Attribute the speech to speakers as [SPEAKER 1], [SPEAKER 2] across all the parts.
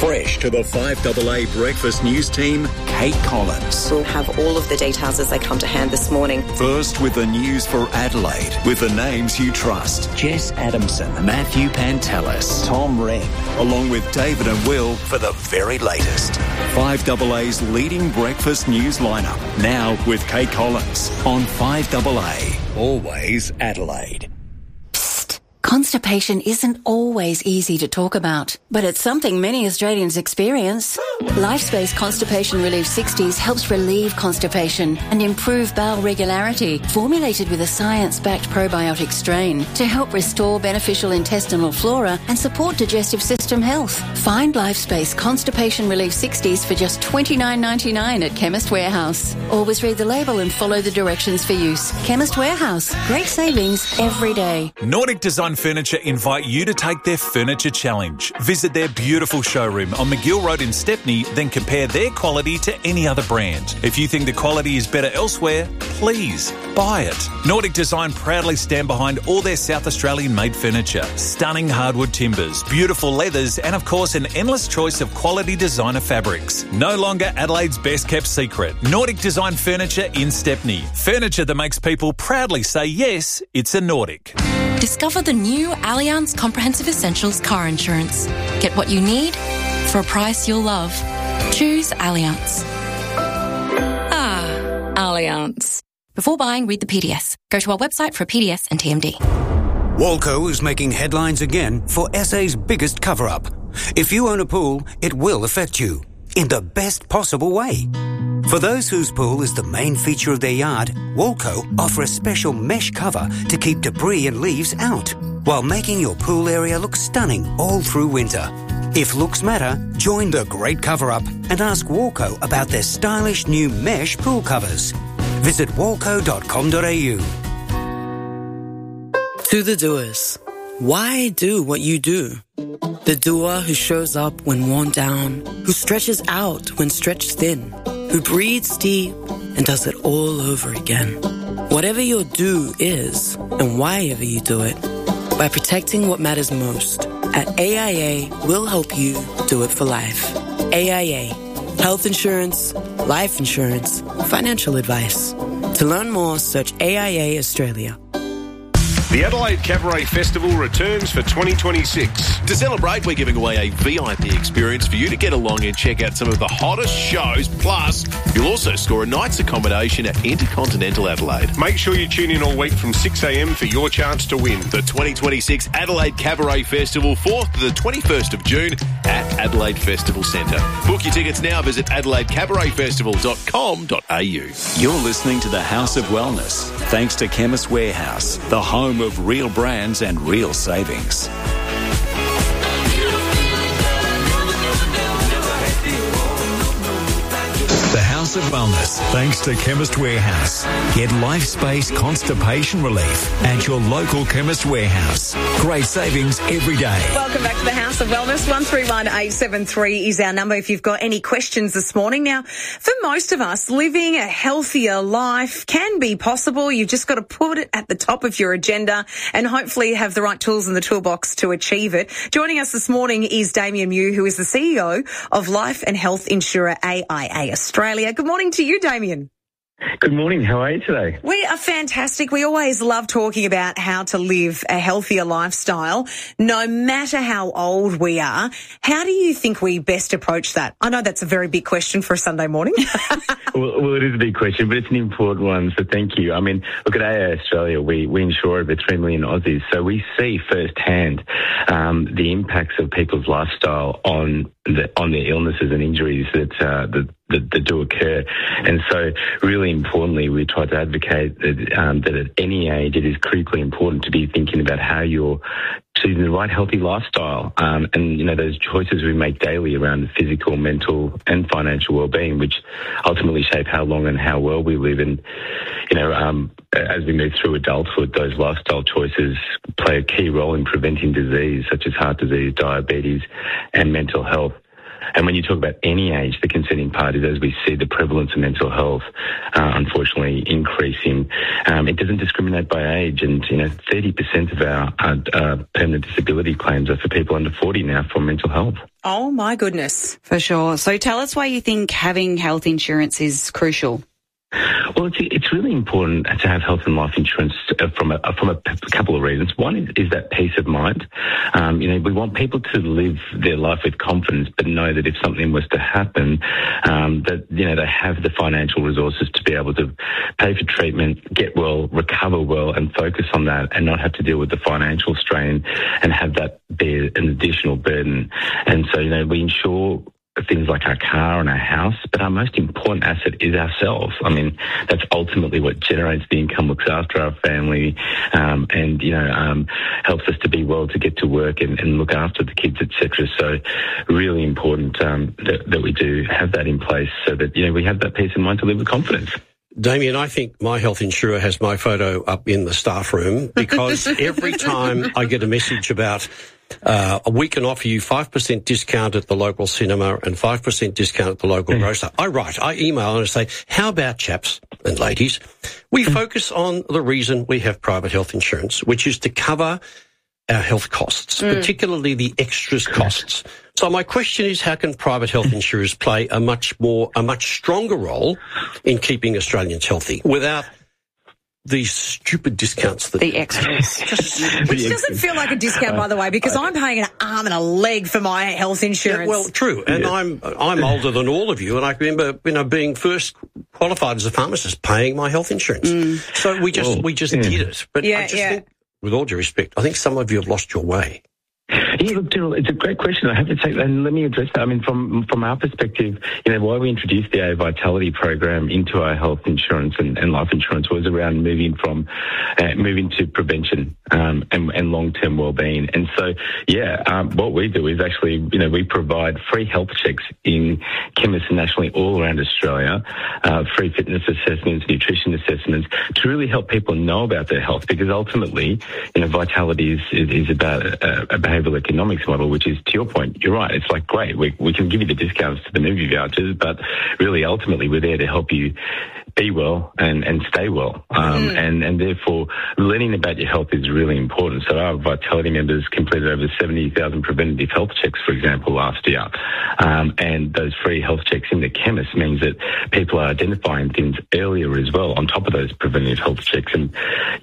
[SPEAKER 1] Fresh to the 5AA Breakfast News team, Kate Collins.
[SPEAKER 2] We'll have all of the details as they come to hand this morning.
[SPEAKER 1] First with the news for Adelaide, with the names you trust. Jess Adamson, Matthew Pantelis, Tom Wren, along with David and Will for the very latest. 5AA's leading breakfast news lineup, now with Kate Collins on 5AA. Always Adelaide.
[SPEAKER 3] Constipation isn't always easy to talk about, but it's something many Australians experience. LifeSpace Constipation Relief 60s helps relieve constipation and improve bowel regularity, formulated with a science-backed probiotic strain to help restore beneficial intestinal flora and support digestive system health. Find LifeSpace Constipation Relief 60s for just $29.99 at Chemist Warehouse. Always read the label and follow the directions for use. Chemist Warehouse. Great savings every day.
[SPEAKER 4] Nordic Design Furniture invite you to take their Furniture Challenge. Visit their beautiful showroom on McGill Road in Stepney, then compare their quality to any other brand. If you think the quality is better elsewhere, please buy it. Nordic Design proudly stand behind all their South Australian made furniture. Stunning hardwood timbers, beautiful leathers, and of course an endless choice of quality designer fabrics. No longer Adelaide's best kept secret. Nordic Design Furniture in Stepney. Furniture that makes people proudly say yes, it's a Nordic.
[SPEAKER 5] Discover the new Allianz Comprehensive Essentials car insurance. Get what you need for a price you'll love. Choose Allianz. Allianz. Before buying, read the PDS. Go to our website for a PDS and TMD.
[SPEAKER 6] Walco is making headlines again for SA's biggest cover-up. If you own a pool, it will affect you in the best possible way. For those whose pool is the main feature of their yard, Walco offer a special mesh cover to keep debris and leaves out, while making your pool area look stunning all through winter. If looks matter, join the great cover-up and ask Walco about their stylish new mesh pool covers. Visit walco.com.au.
[SPEAKER 7] To the doers, why do what you do? The doer who shows up when worn down, who stretches out when stretched thin, who breathes deep and does it all over again. Whatever your do is, and why ever you do it, by protecting what matters most, at AIA, we'll help you do it for life. AIA. Health insurance, life insurance, financial advice. To learn more, search AIA Australia.
[SPEAKER 8] The Adelaide Cabaret Festival returns for 2026.
[SPEAKER 9] To celebrate, we're giving away a VIP experience for you to get along and check out some of the hottest shows. Plus, you'll also score a night's accommodation at Intercontinental Adelaide.
[SPEAKER 8] Make sure you tune in all week from 6 a.m. for your chance to win.
[SPEAKER 9] The 2026 Adelaide Cabaret Festival, 4th to the 21st of June at Adelaide Festival Centre. Book your tickets now. Visit adelaidecabaretfestival.com.au.
[SPEAKER 1] You're listening to the House of Wellness, thanks to Chemist Warehouse, the home of real brands and real savings. The House of Wellness, thanks to Chemist Warehouse. Get LifeSpace Constipation Relief at your local Chemist Warehouse. Great savings every day.
[SPEAKER 10] Welcome back to the House of Wellness. 131873 is our number if you've got any questions this morning. Now, for most of us, living a healthier life can be possible. You've just got to put it at the top of your agenda and hopefully have the right tools in the toolbox to achieve it. Joining us this morning is Damien Mew, who is the CEO of life and health insurer AIA Australia. Good morning to you, Damien.
[SPEAKER 11] Good morning. How are you today?
[SPEAKER 10] We are fantastic. We always love talking about how to live a healthier lifestyle, no matter how old we are. How do you think we best approach that? I know that's a very big question for a Sunday morning.
[SPEAKER 11] Well, it is a big question, but it's an important one, so thank you. I mean, look, at AIA Australia, we insure over 3 million Aussies, so we see firsthand the impacts of people's lifestyle on the illnesses and injuries that do occur. And so really importantly, we try to advocate that at any age it is critically important to be thinking about how you're choosing the right healthy lifestyle. And, you know, those choices we make daily around physical, mental and financial well-being, which ultimately shape how long and how well we live. And, you know, as we move through adulthood, those lifestyle choices play a key role in preventing disease such as heart disease, diabetes and mental health. And when you talk about any age, the consenting part is, as we see the prevalence of mental health, unfortunately, increasing. It doesn't discriminate by age, and 30% of our permanent disability claims are for people under 40 now for mental health.
[SPEAKER 10] Oh my goodness.
[SPEAKER 12] For sure. So tell us why you think having health insurance is crucial.
[SPEAKER 11] Well, it's really important to have health and life insurance from a couple of reasons. One is that peace of mind. We want people to live their life with confidence, but know that if something was to happen, that they have the financial resources to be able to pay for treatment, get well, recover well, and focus on that, and not have to deal with the financial strain and have that be an additional burden. And so, we insure things like our car and our house, but our most important asset is ourselves. I mean, that's ultimately what generates the income, looks after our family, and helps us to be well, to get to work and look after the kids, etc. So really important that we do have that in place so that, we have that peace of mind to live with confidence.
[SPEAKER 13] Damien, I think my health insurer has my photo up in the staff room because every time I get a message about we can offer you 5% discount at the local cinema and 5% discount at the local grocer, I email and I say, how about, chaps and ladies, we focus on the reason we have private health insurance, which is to cover our health costs, particularly the extras costs. So my question is, how can private health insurers play a much stronger role in keeping Australians healthy without these stupid discounts?
[SPEAKER 12] The extras.
[SPEAKER 10] Which doesn't feel like a discount, by the way, because I'm paying an arm and a leg for my health insurance.
[SPEAKER 13] Yeah, well, true. And I'm older than all of you, and I remember, being first qualified as a pharmacist, paying my health insurance. So we just did it. But I just think, with all due respect, I think some of you have lost your way.
[SPEAKER 11] Yeah, look, Daryl, it's a great question. I have to take that and let me address that. I mean, from our perspective, why we introduced the AA Vitality program into our health insurance and life insurance was around moving to prevention and long-term well-being. And so, what we do is actually, we provide free health checks in chemists nationally all around Australia, free fitness assessments, nutrition assessments, to really help people know about their health, because ultimately, Vitality is about a behavioural economics model, which is, to your point, you're right, it's like, great, we can give you the discounts to the movie vouchers, but really ultimately we're there to help you be well and stay well. And therefore learning about your health is really important. So our Vitality members completed over 70,000 preventative health checks, for example, last year. And those free health checks in the chemist means that people are identifying things earlier as well, on top of those preventative health checks. And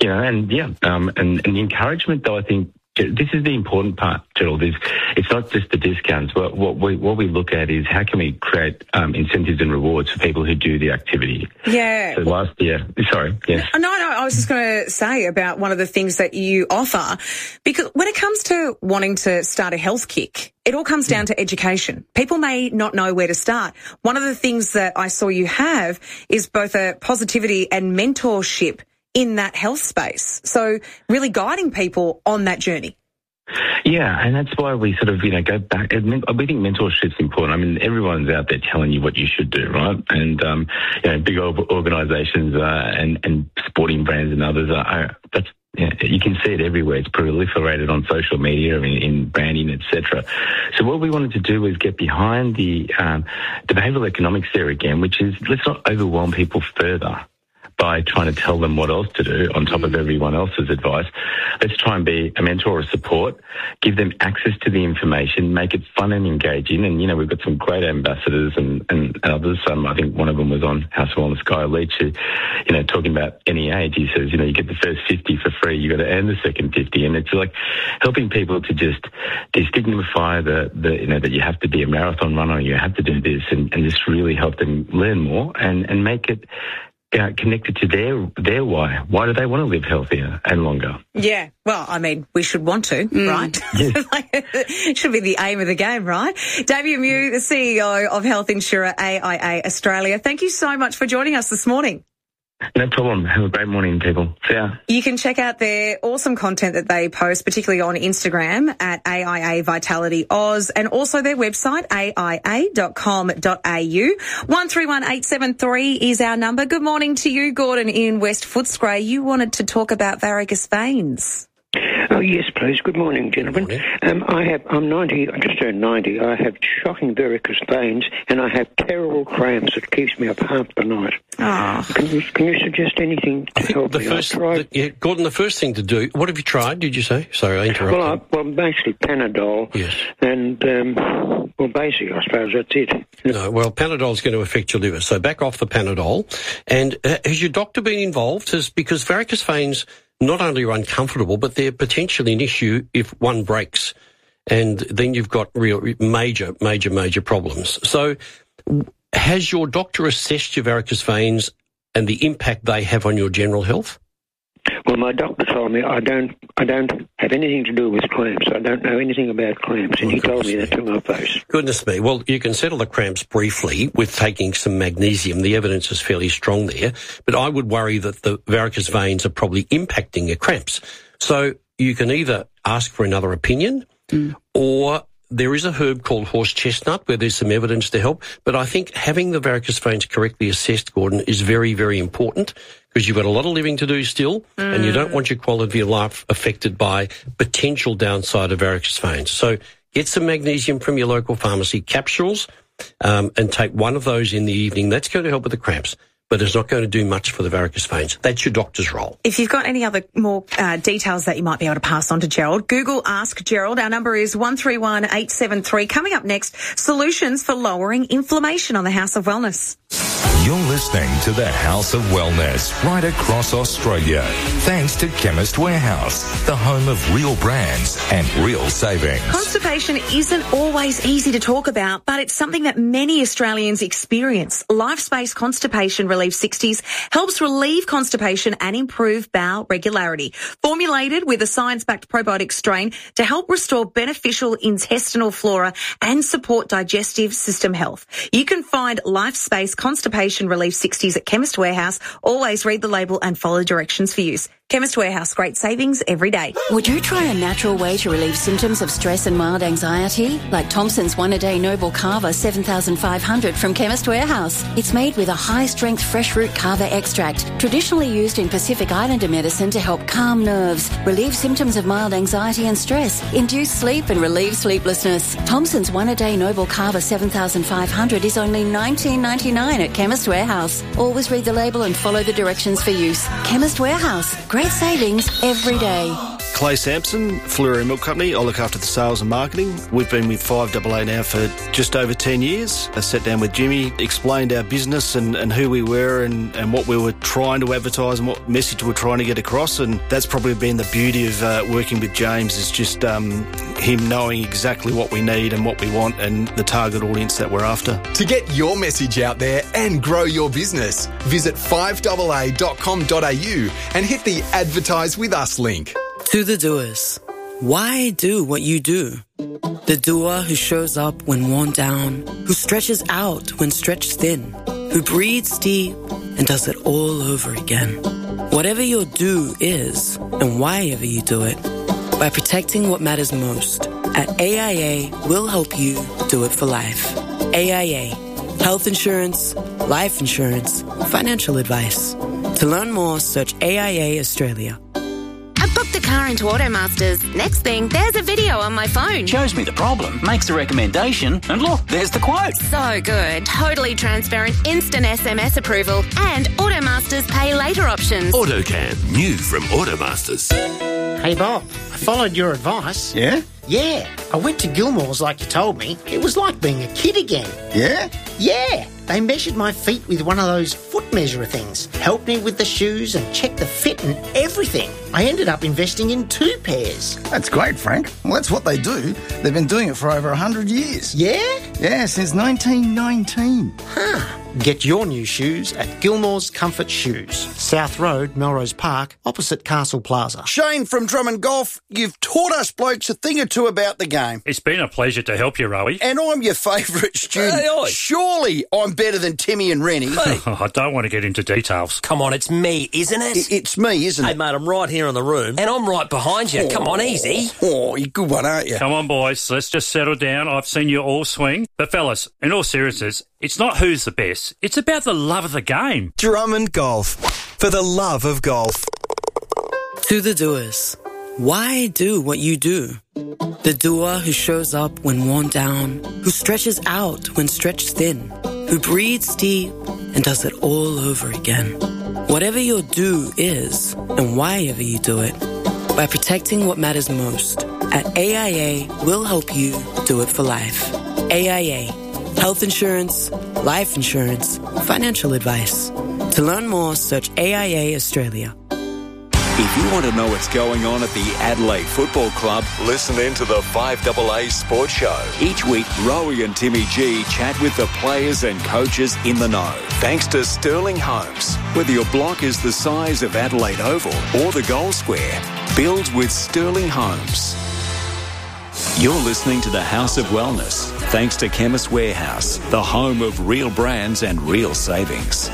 [SPEAKER 11] the encouragement, though, I think, this is the important part, Gerald, is it's not just the discounts. What we look at is how can we create incentives and rewards for people who do the activity.
[SPEAKER 10] Yeah.
[SPEAKER 11] So last year, sorry, yes.
[SPEAKER 10] No, I was just going to say about one of the things that you offer, because when it comes to wanting to start a health kick, it all comes down to education. People may not know where to start. One of the things that I saw you have is both a positivity and mentorship in that health space. So really guiding people on that journey.
[SPEAKER 11] Yeah, and that's why we sort of, go back. We think mentorship's important. I mean, everyone's out there telling you what you should do, right? And, big organisations and sporting brands and others you can see it everywhere. It's proliferated on social media, in branding, etc. So what we wanted to do was get behind the behavioural economics there again, which is, let's not overwhelm people further by trying to tell them what else to do on top of everyone else's advice. Let's try and be a mentor or support, give them access to the information, make it fun and engaging. And, we've got some great ambassadors and others. I think one of them was on House of Wellness, Guy Leach, who, talking about any age, he says, you get the first 50 for free, you got to earn the second 50. And it's like helping people to just destigmatise that you have to be a marathon runner, you have to do this, and just really help them learn more and make it connected to their why. Why do they want to live healthier and longer?
[SPEAKER 10] Yeah, well, I mean, we should want to, right?
[SPEAKER 11] Yes.
[SPEAKER 10] It should be the aim of the game, right? Damien Mew, the CEO of health insurer AIA Australia, thank you so much for joining us this morning.
[SPEAKER 11] No problem. Have a great morning, people. See ya.
[SPEAKER 10] You can check out their awesome content that they post, particularly on Instagram at AIA Vitality Oz, and also their website, aia.com.au. 131873 is our number. Good morning to you, Gordon, in West Footscray. You wanted to talk about varicose veins.
[SPEAKER 14] Oh, yes, please. Good morning, gentlemen. I'm 90, I just turned 90. I have shocking varicose veins and I have terrible cramps that keeps me up half the night.
[SPEAKER 10] Oh.
[SPEAKER 14] Can you suggest anything to help me?
[SPEAKER 13] Gordon, the first thing to do, what have you tried, did you say? Sorry, I interrupted.
[SPEAKER 14] Well, basically Panadol.
[SPEAKER 13] Yes.
[SPEAKER 14] And, basically, I suppose that's it.
[SPEAKER 13] No, well, Panadol's going to affect your liver, so back off the Panadol. And has your doctor been involved? Because varicose veins not only are uncomfortable, but they're potentially an issue if one breaks, and then you've got real major problems. So has your doctor assessed your varicose veins and the impact they have on your general health?
[SPEAKER 14] Well, my doctor told me I don't have anything to do with cramps. I don't know anything about cramps, and he told me that to my face.
[SPEAKER 13] Goodness me. Well, you can settle the cramps briefly with taking some magnesium. The evidence is fairly strong there, but I would worry that the varicose veins are probably impacting your cramps. So you can either ask for another opinion or there is a herb called horse chestnut where there's some evidence to help, but I think having the varicose veins correctly assessed, Gordon, is very, very important because you've got a lot of living to do still and you don't want your quality of life affected by potential downside of varicose veins. So get some magnesium from your local pharmacy capsules and take one of those in the evening. That's going to help with the cramps, but it's not going to do much for the varicose veins. That's your doctor's role.
[SPEAKER 10] If you've got any other more details that you might be able to pass on to Gerald, Google Ask Gerald. Our number is 131873. Coming up next, solutions for lowering inflammation on the House of Wellness.
[SPEAKER 15] You're listening to the House of Wellness right across Australia. Thanks to Chemist Warehouse, the home of real brands and real savings.
[SPEAKER 10] Constipation isn't always easy to talk about, but it's something that many Australians experience. LifeSpace Constipation Relief 60s helps relieve constipation and improve bowel regularity. Formulated with a science-backed probiotic strain to help restore beneficial intestinal flora and support digestive system health. You can find LifeSpace Constipation Relief 60s at Chemist Warehouse. Always read the label and follow directions for use. Chemist Warehouse, great savings every day.
[SPEAKER 3] Would you try a natural way to relieve symptoms of stress and mild anxiety? Like Thompson's One-A-Day Noble Kava 7500 from Chemist Warehouse. It's made with a high-strength fresh root kava extract, traditionally used in Pacific Islander medicine to help calm nerves, relieve symptoms of mild anxiety and stress, induce sleep and relieve sleeplessness. Thompson's One-A-Day Noble Kava 7500 is only $19.99 at Chemist Warehouse. Always read the label and follow the directions for use. Chemist Warehouse. Great savings every day.
[SPEAKER 16] Clay Sampson, Fleury Milk Company. I look after the sales and marketing. We've been with 5AA now for just over 10 years. I sat down with Jimmy, explained our business and who we were and what we were trying to advertise and what message we were trying to get across. And that's probably been the beauty of working with James, is just him knowing exactly what we need and what we want and the target audience that we're after.
[SPEAKER 17] To get your message out there and grow your business, visit 5AA.com.au and hit the Advertise With Us link.
[SPEAKER 7] To the doers, why do what you do? The doer who shows up when worn down, who stretches out when stretched thin, who breathes deep and does it all over again. Whatever your do is, and why ever you do it, by protecting what matters most, at AIA, we'll help you do it for life. AIA, health insurance, life insurance, financial advice. To learn more, search AIA Australia.
[SPEAKER 18] I booked a car into Automasters. Next thing, there's a video on my phone.
[SPEAKER 19] Shows me the problem, makes a recommendation, and look, there's the quote.
[SPEAKER 18] So good. Totally transparent, instant SMS approval, and Automasters pay later options.
[SPEAKER 20] AutoCam, new from Automasters.
[SPEAKER 21] Hey Bob, I followed your advice.
[SPEAKER 22] Yeah?
[SPEAKER 21] Yeah, I went to Gilmore's like you told me. It was like being a kid again.
[SPEAKER 22] Yeah?
[SPEAKER 21] Yeah, they measured my feet with one of those foot measurer things, helped me with the shoes and checked the fit and everything. I ended up investing in 2 pairs.
[SPEAKER 22] That's great, Frank. Well, that's what they do. They've been doing it for over 100 years.
[SPEAKER 21] Yeah?
[SPEAKER 22] Yeah, since 1919.
[SPEAKER 21] Huh. Get your new shoes at Gilmore's Comfort Shoes, South Road, Melrose Park, opposite Castle Plaza.
[SPEAKER 22] Shane from Drummond Golf, you've taught us blokes a thing or two about the game.
[SPEAKER 23] It's been a pleasure to help you, Rowie.
[SPEAKER 22] And I'm your favourite student.
[SPEAKER 23] Hey, oi.
[SPEAKER 22] Surely I'm better than Timmy and Rennie.
[SPEAKER 23] Hey. I don't want to get into details.
[SPEAKER 24] Come on, it's me, isn't it?
[SPEAKER 22] It's me, isn't it?
[SPEAKER 24] Hey, mate, I'm right here in the room, and I'm right behind you. Come on, easy.
[SPEAKER 22] Oh, you're a good one, aren't you?
[SPEAKER 23] Come on, boys, let's just settle down. I've seen you all swing. But, fellas, in all seriousness, it's not who's the best. It's about the love of the game.
[SPEAKER 1] Drummond Golf. For the love of golf.
[SPEAKER 7] To the doers, Why do what you do? The doer who shows up when worn down, who stretches out when stretched thin, who breathes deep and does it all over again. Whatever your do is, and why ever you do it, by protecting what matters most, at AIA, we'll help you do it for life. AIA. Health insurance, life insurance, financial advice. To learn more, search AIA Australia.
[SPEAKER 1] If you want to know what's going on at the Adelaide Football Club, listen in to the 5AA Sports Show. Each week, Rowie and Timmy G chat with the players and coaches in the know. Thanks to Sterling Homes. Whether your block is the size of Adelaide Oval or the Gold Square, build with Sterling Homes. You're listening to the House of Wellness, thanks to Chemist Warehouse, the home of real brands and real savings.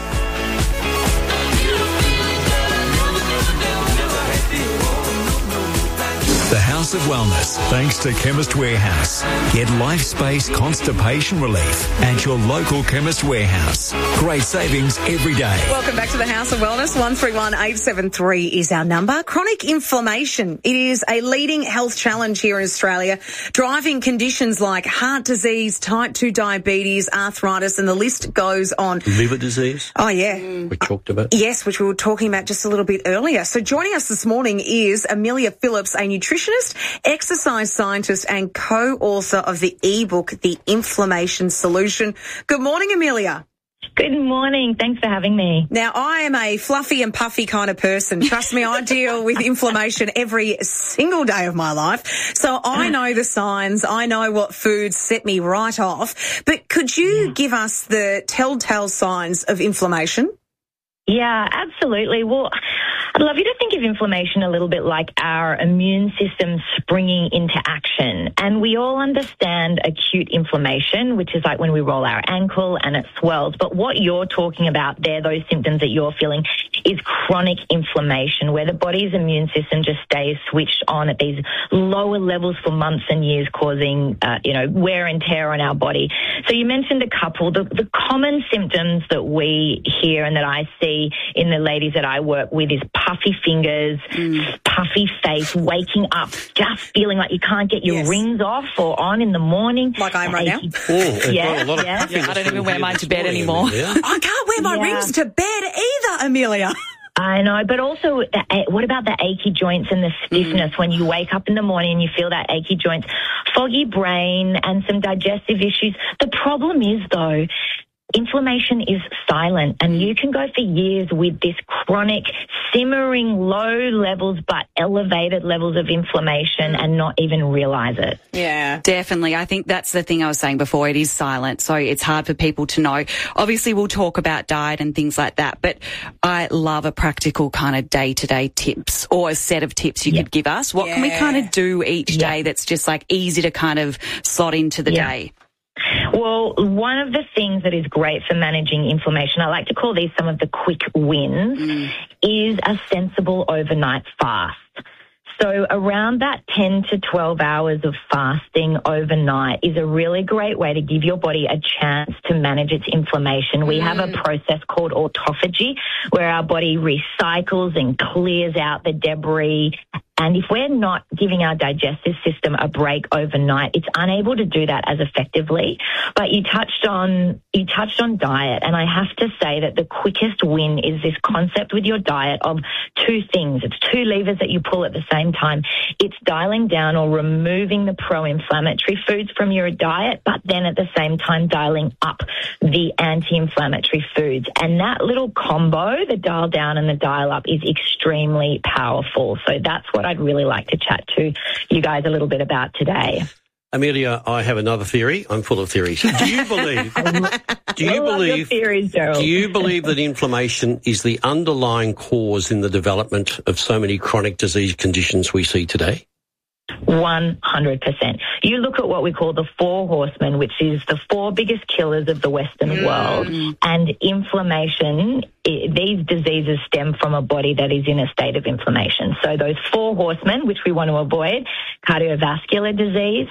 [SPEAKER 2] The House of Wellness, thanks to Chemist Warehouse. Get LifeSpace constipation relief at your local Chemist Warehouse. Great savings every day.
[SPEAKER 10] Welcome back to the House of Wellness. 131873 is our number. Chronic inflammation. It is a leading health challenge here in Australia, driving conditions like heart disease, type 2 diabetes, arthritis, and the list goes on.
[SPEAKER 13] Liver disease?
[SPEAKER 10] Oh, yeah.
[SPEAKER 13] We talked about.
[SPEAKER 10] Yes, which we were talking about just a little bit earlier. So joining us this morning is Amelia Phillips, a nutritionist, exercise scientist and co-author of the ebook, The Inflammation Solution. Good morning, Amelia.
[SPEAKER 4] Good morning. Thanks for having me.
[SPEAKER 10] Now, I am a fluffy and puffy kind of person. Trust me, I deal with inflammation every single day of my life. So I know the signs. I know what foods set me right off. But could you give us the telltale signs of inflammation?
[SPEAKER 4] Yeah, absolutely. Well, I'd love you to think of inflammation a little bit like our immune system springing into action. And we all understand acute inflammation, which is like when we roll our ankle and it swells. But what you're talking about there, those symptoms that you're feeling, is chronic inflammation, where the body's immune system just stays switched on at these lower levels for months and years, causing, wear and tear on our body. So you mentioned a couple. The common symptoms that we hear and that I see in the ladies that I work with is puffy fingers, puffy face, waking up, just feeling like you can't get your rings off or on in the morning.
[SPEAKER 10] Like I am right now.
[SPEAKER 12] I don't even wear mine to bed anymore.
[SPEAKER 10] I can't wear my rings to bed either, Amelia.
[SPEAKER 4] I know, but also, what about the achy joints and the stiffness when you wake up in the morning and you feel that achy joints, foggy brain and some digestive issues? The problem is, though, inflammation is silent, and you can go for years with this chronic, simmering, low levels but elevated levels of inflammation and not even realise it.
[SPEAKER 12] Yeah, definitely. I think that's the thing I was saying before. It is silent, so it's hard for people to know. Obviously, we'll talk about diet and things like that, but I love a practical kind of day-to-day tips or a set of tips you could give us. What can we kind of do each day that's just like easy to kind of slot into the day?
[SPEAKER 4] Well, one of the things that is great for managing inflammation, I like to call these some of the quick wins, is a sensible overnight fast. So around that 10 to 12 hours of fasting overnight is a really great way to give your body a chance to manage its inflammation. We have a process called autophagy, where our body recycles and clears out the debris. And if we're not giving our digestive system a break overnight, it's unable to do that as effectively. But you touched on diet, and I have to say that the quickest win is this concept with your diet of two things. It's two levers that you pull at the same time. It's dialing down or removing the pro-inflammatory foods from your diet, but then at the same time dialing up the anti-inflammatory foods. And that little combo, the dial down and the dial up, is extremely powerful. So that's what I'd really like to chat to you guys a little bit about today.
[SPEAKER 13] Amelia, I have another theory. I'm full of theories. Do you believe that inflammation is the underlying cause in the development of so many chronic disease conditions we see today?
[SPEAKER 4] 100%. You look at what we call the four horsemen, which is the four biggest killers of the Western world, and inflammation, these diseases stem from a body that is in a state of inflammation. So those four horsemen, which we want to avoid: cardiovascular disease,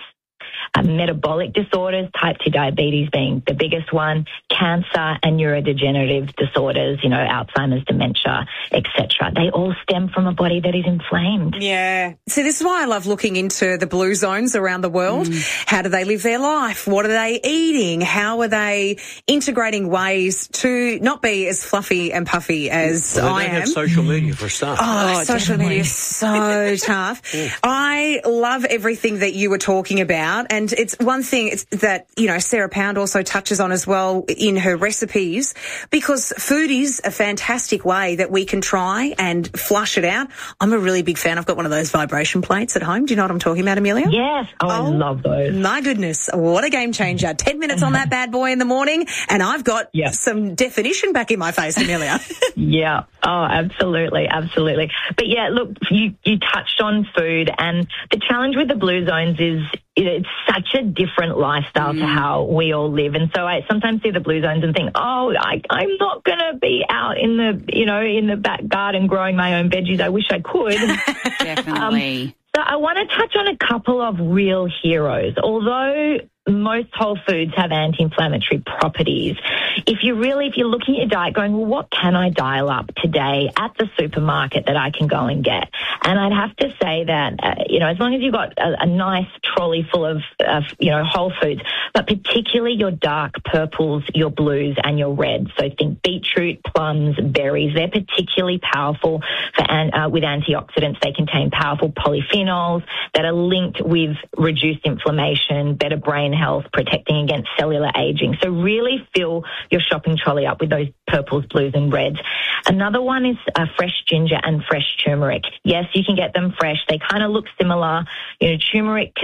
[SPEAKER 4] metabolic disorders, type 2 diabetes being the biggest one, cancer and neurodegenerative disorders, Alzheimer's, dementia, etc. They all stem from a body that is inflamed.
[SPEAKER 10] Yeah. See, this is why I love looking into the blue zones around the world. How do they live their life? What are they eating? How are they integrating ways to not be as fluffy and puffy as
[SPEAKER 13] I am?
[SPEAKER 10] They don't
[SPEAKER 13] have social media for a start.
[SPEAKER 10] Social media is so tough. I love everything that you were talking about, and it's one thing that, Sarah Pound also touches on as well in her recipes, because food is a fantastic way that we can try and flush it out. I'm a really big fan. I've got one of those vibration plates at home. Do you know what I'm talking about, Amelia?
[SPEAKER 4] Yes. I love those.
[SPEAKER 10] My goodness. What a game changer. 10 minutes on that bad boy in the morning, and I've got some definition back in my face, Amelia.
[SPEAKER 4] Yeah. Oh, absolutely. Absolutely. But yeah, look, you touched on food, and the challenge with the blue zones is it's such a different lifestyle to how we all live. And so I sometimes see the blue zones and think, I'm not going to be out in the back garden growing my own veggies. I wish I could.
[SPEAKER 12] Definitely.
[SPEAKER 4] So I want to touch on a couple of real heroes. Although most whole foods have anti-inflammatory properties, if you're looking at your diet going, well, what can I dial up today at the supermarket that I can go and get? And I'd have to say that, as long as you've got a nice trolley full of whole foods, but particularly your dark purples, your blues and your reds. So think beetroot, plums, berries. They're particularly powerful with antioxidants. They contain powerful polyphenols that are linked with reduced inflammation, better brain health, protecting against cellular aging. So really fill your shopping trolley up with those purples, blues and reds. Another one is fresh ginger and fresh turmeric. Yes, you can get them fresh. They kind of look similar. Turmeric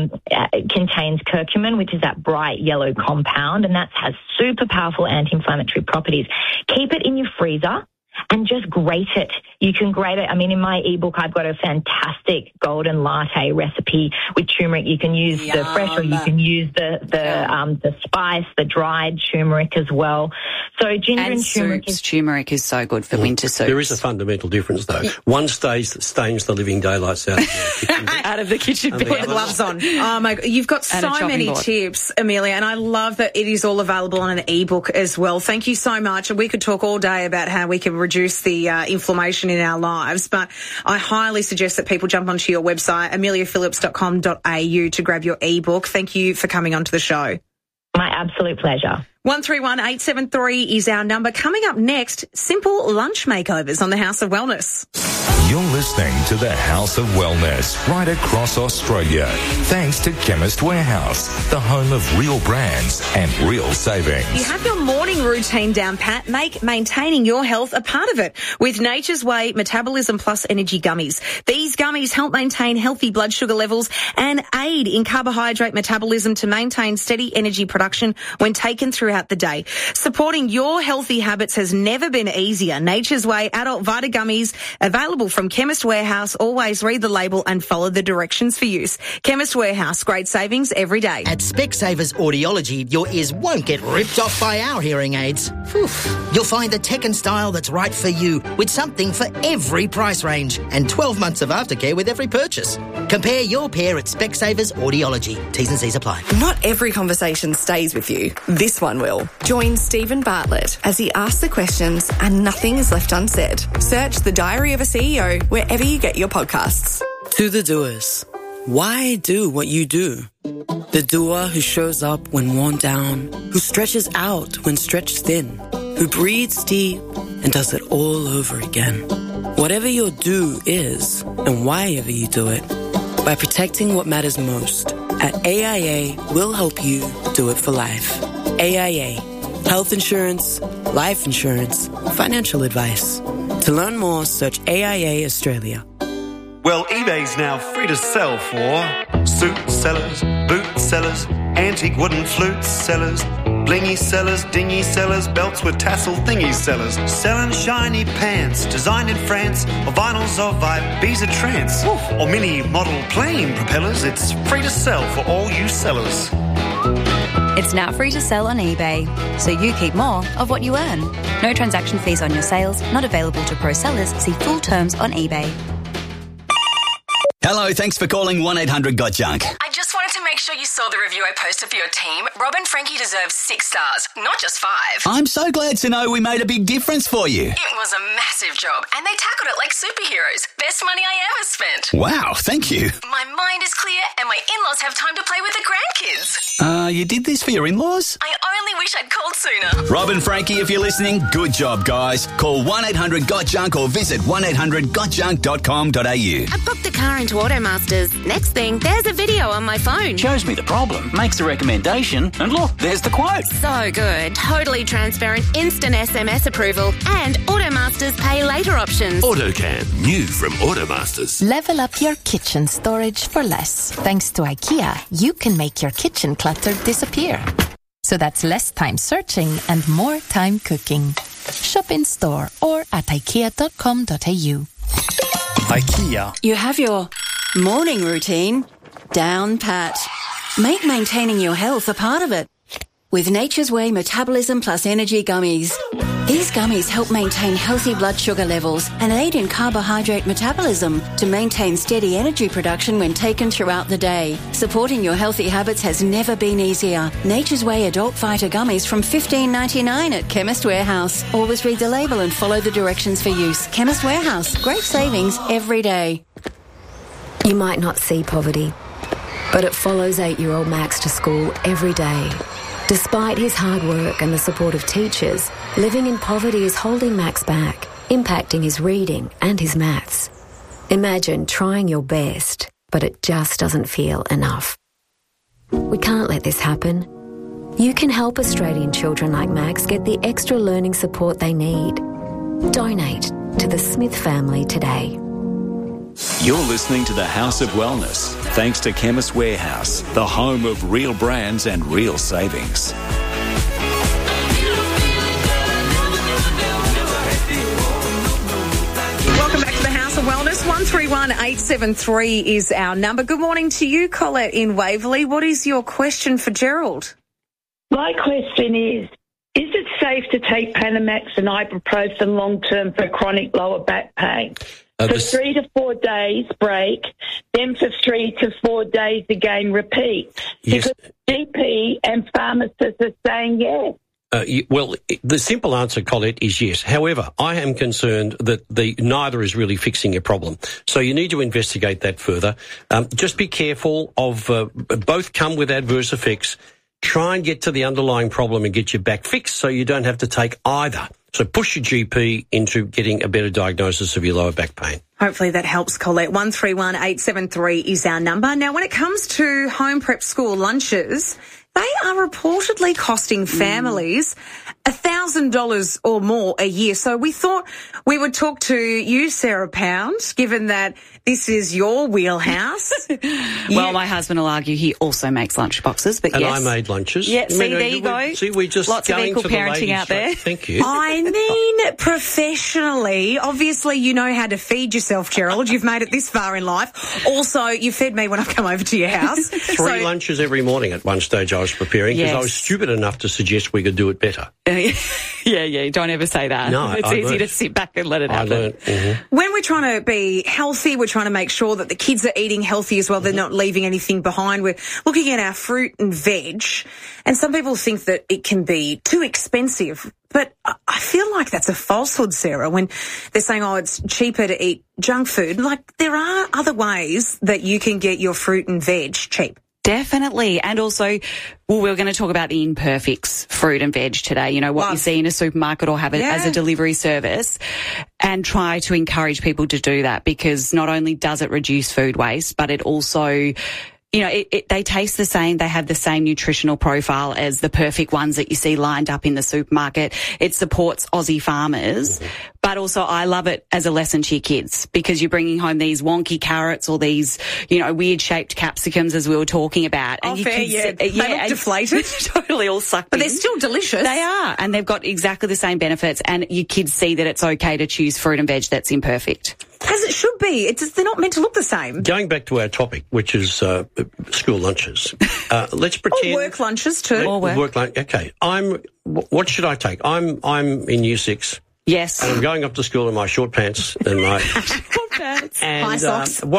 [SPEAKER 4] contains curcumin, which is that bright yellow compound, and that has super powerful anti-inflammatory properties. Keep it in your freezer and just grate it. You can grate it. I mean, in my ebook, I've got a fantastic golden latte recipe with turmeric. You can use the fresh, or you can use the spice, the dried turmeric as well. So ginger and
[SPEAKER 12] turmeric is so good for winter soups.
[SPEAKER 13] There is a fundamental difference, though. One stains the living daylights out of the kitchen.
[SPEAKER 12] Out of the kitchen.
[SPEAKER 10] Put the gloves on. Oh my God, you've got so many tips, Amelia, and I love that it is all available on an ebook as well. Thank you so much. And we could talk all day about how we can reduce the inflammation in our lives, but I highly suggest that people jump onto your website, ameliaphillips.com.au, to grab your ebook. Thank you for coming onto the show.
[SPEAKER 4] My absolute pleasure.
[SPEAKER 10] 131873 is our number. Coming up next, simple lunch makeovers on the House of Wellness.
[SPEAKER 15] You're listening to the House of Wellness right across Australia. Thanks to Chemist Warehouse, the home of real brands and real savings.
[SPEAKER 10] You have your morning routine down pat. Make maintaining your health a part of it with Nature's Way Metabolism Plus Energy Gummies. These gummies help maintain healthy blood sugar levels and aid in carbohydrate metabolism to maintain steady energy production when taken throughout the day. Supporting your healthy habits has never been easier. Nature's Way Adult Vita Gummies, available from Chemist Warehouse. Always read the label and follow the directions for use. Chemist Warehouse, great savings every day.
[SPEAKER 21] At Specsavers Audiology, your ears won't get ripped off by our hearing aids. You'll find the tech and style that's right for you, with something for every price range, and 12 months of aftercare with every purchase. Compare your pair at Specsavers Audiology. T's and C's apply.
[SPEAKER 5] Not every conversation stays with you. This one will. Join Stephen Bartlett as he asks the questions and nothing is left unsaid. Search The Diary of a CEO wherever you get your podcasts.
[SPEAKER 7] To the doers. Why do what you do? The doer who shows up when worn down, who stretches out when stretched thin, who breathes deep and does it all over again. Whatever your do is, and why ever you do it, by protecting what matters most, at AIA, we'll help you do it for life. AIA. Health insurance, life insurance, financial advice. To learn more, search AIA Australia.
[SPEAKER 6] Well, eBay's now free to sell for suit sellers, boot sellers, antique wooden flute sellers, blingy sellers, dingy sellers, belts with tassel thingy sellers, selling shiny pants designed in France, or vinyls of Ibiza trance, or mini model plane propellers. It's free to sell for all you sellers.
[SPEAKER 8] It's now free to sell on eBay, so you keep more of what you earn. No transaction fees on your sales, not available to pro sellers. See full terms on eBay.
[SPEAKER 9] Hello, thanks for calling 1-800-GOT-JUNK.
[SPEAKER 25] I just wanted to
[SPEAKER 3] make sure you saw the review I posted for your team. Rob and Frankie deserve 6 stars, not just 5.
[SPEAKER 9] I'm so glad to know we made a big difference for you.
[SPEAKER 3] It was a massive job, and they tackled it like superheroes. Best money I ever spent.
[SPEAKER 9] Wow, thank you.
[SPEAKER 3] My mind is clear, and my in-laws have time to play with the grandkids.
[SPEAKER 9] You did this for your in-laws?
[SPEAKER 3] I only wish I'd called sooner.
[SPEAKER 9] Rob and Frankie, if you're listening, good job, guys. Call 1-800-GOT-JUNK or visit 1-800-GOTJUNK.com.au.
[SPEAKER 18] I booked a car into Automasters. Next thing, there's a video on my phone.
[SPEAKER 19] Shows me the problem, makes a recommendation, and look, there's the quote.
[SPEAKER 18] So good. Totally transparent, instant SMS approval, and Automasters pay later options.
[SPEAKER 20] AutoCam, new from Automasters.
[SPEAKER 11] Level up your kitchen storage for less. Thanks to IKEA, you can make your kitchen clutter disappear. So that's less time searching and more time cooking. Shop in store or at ikea.com.au.
[SPEAKER 14] IKEA.
[SPEAKER 25] You have your morning routine down pat. Make maintaining your health a part of it with Nature's Way Metabolism Plus Energy Gummies. These gummies help maintain healthy blood sugar levels and aid in carbohydrate metabolism to maintain steady energy production when taken throughout the day. Supporting your healthy habits has never been easier. Nature's Way Adult Fighter Gummies from $15.99 at Chemist Warehouse. Always read the label and follow the directions for use. Chemist Warehouse. Great savings every day.
[SPEAKER 26] You might not see poverty, but it follows 8-year-old Max to school every day. Despite his hard work and the support of teachers, living in poverty is holding Max back, impacting his reading and his maths. Imagine trying your best, but it just doesn't feel enough. We can't let this happen. You can help Australian children like Max get the extra learning support they need. Donate to the Smith family today.
[SPEAKER 1] You're listening to the House of Wellness, thanks to Chemist Warehouse, the home of real brands and real savings.
[SPEAKER 10] Welcome back to the House of Wellness. 131873 is our number. Good morning to you, Colette in Waverley. What is your question for Gerald?
[SPEAKER 27] My question is it safe to take Panamax and ibuprofen long-term for chronic lower back pain? For 3 to 4 days break, then for 3 to 4 days again repeat.
[SPEAKER 13] Yes.
[SPEAKER 27] Because GP and pharmacists are saying yes.
[SPEAKER 13] Well, the simple answer, Colette, is yes. However, I am concerned that neither is really fixing your problem. So you need to investigate that further. Just be careful of both come with adverse effects. Try and get to the underlying problem and get your back fixed so you don't have to take either. So push your GP into getting a better diagnosis of your lower back pain.
[SPEAKER 10] Hopefully that helps, Colette. 131873 is our number. Now, when it comes to home prep school lunches, they are reportedly costing families $1,000 or more a year. So we thought we would talk to you, Sarah Pound, given that this is your wheelhouse.
[SPEAKER 12] Well, my husband will argue he also makes lunch boxes, but
[SPEAKER 13] and
[SPEAKER 12] yes.
[SPEAKER 13] I made lunches.
[SPEAKER 12] Yeah, see, there you go.
[SPEAKER 13] See, we just
[SPEAKER 12] lots of
[SPEAKER 13] going
[SPEAKER 12] equal
[SPEAKER 13] to the
[SPEAKER 12] parenting
[SPEAKER 13] ladies,
[SPEAKER 12] out there.
[SPEAKER 13] Right? Thank you.
[SPEAKER 10] I mean, professionally, obviously you know how to feed yourself, Gerald. You've made it this far in life. Also, you fed me when I've come over to your house.
[SPEAKER 13] Three lunches every morning at one stage I was preparing because I was stupid enough to suggest we could do it better.
[SPEAKER 12] Yeah, don't ever say that.
[SPEAKER 13] No,
[SPEAKER 12] it's easy to sit back and let it happen.
[SPEAKER 13] I learned. Mm-hmm.
[SPEAKER 10] When we're trying to be healthy, we're trying to make sure that the kids are eating healthy as well. They're not leaving anything behind. We're looking at our fruit and veg. And some people think that it can be too expensive. But I feel like that's a falsehood, Sarah, when they're saying, it's cheaper to eat junk food. Like, there are other ways that you can get your fruit and veg cheap.
[SPEAKER 12] Definitely. And also, we're going to talk about the imperfects, fruit and veg today. You know, what you see in a supermarket or have it as a delivery service, and try to encourage people to do that, because not only does it reduce food waste, but it also, they taste the same. They have the same nutritional profile as the perfect ones that you see lined up in the supermarket. It supports Aussie farmers. But also I love it as a lesson to your kids, because you're bringing home these wonky carrots or these, weird shaped capsicums, as we were talking about. And
[SPEAKER 10] they look deflated.
[SPEAKER 12] Totally all sucked
[SPEAKER 10] but
[SPEAKER 12] in.
[SPEAKER 10] They're still delicious.
[SPEAKER 12] They are. And they've got exactly the same benefits. And your kids see that it's okay to choose fruit and veg that's imperfect.
[SPEAKER 10] As it should be. They're not meant to look the same.
[SPEAKER 13] Going back to our topic, which is school lunches. Let's pretend...
[SPEAKER 10] Or work lunches too.
[SPEAKER 13] Work lunch. Okay. What should I take? I'm in Year 6.
[SPEAKER 12] Yes.
[SPEAKER 13] And I'm going up to school in my short pants and my...
[SPEAKER 10] short pants.
[SPEAKER 13] And
[SPEAKER 10] high socks.
[SPEAKER 13] What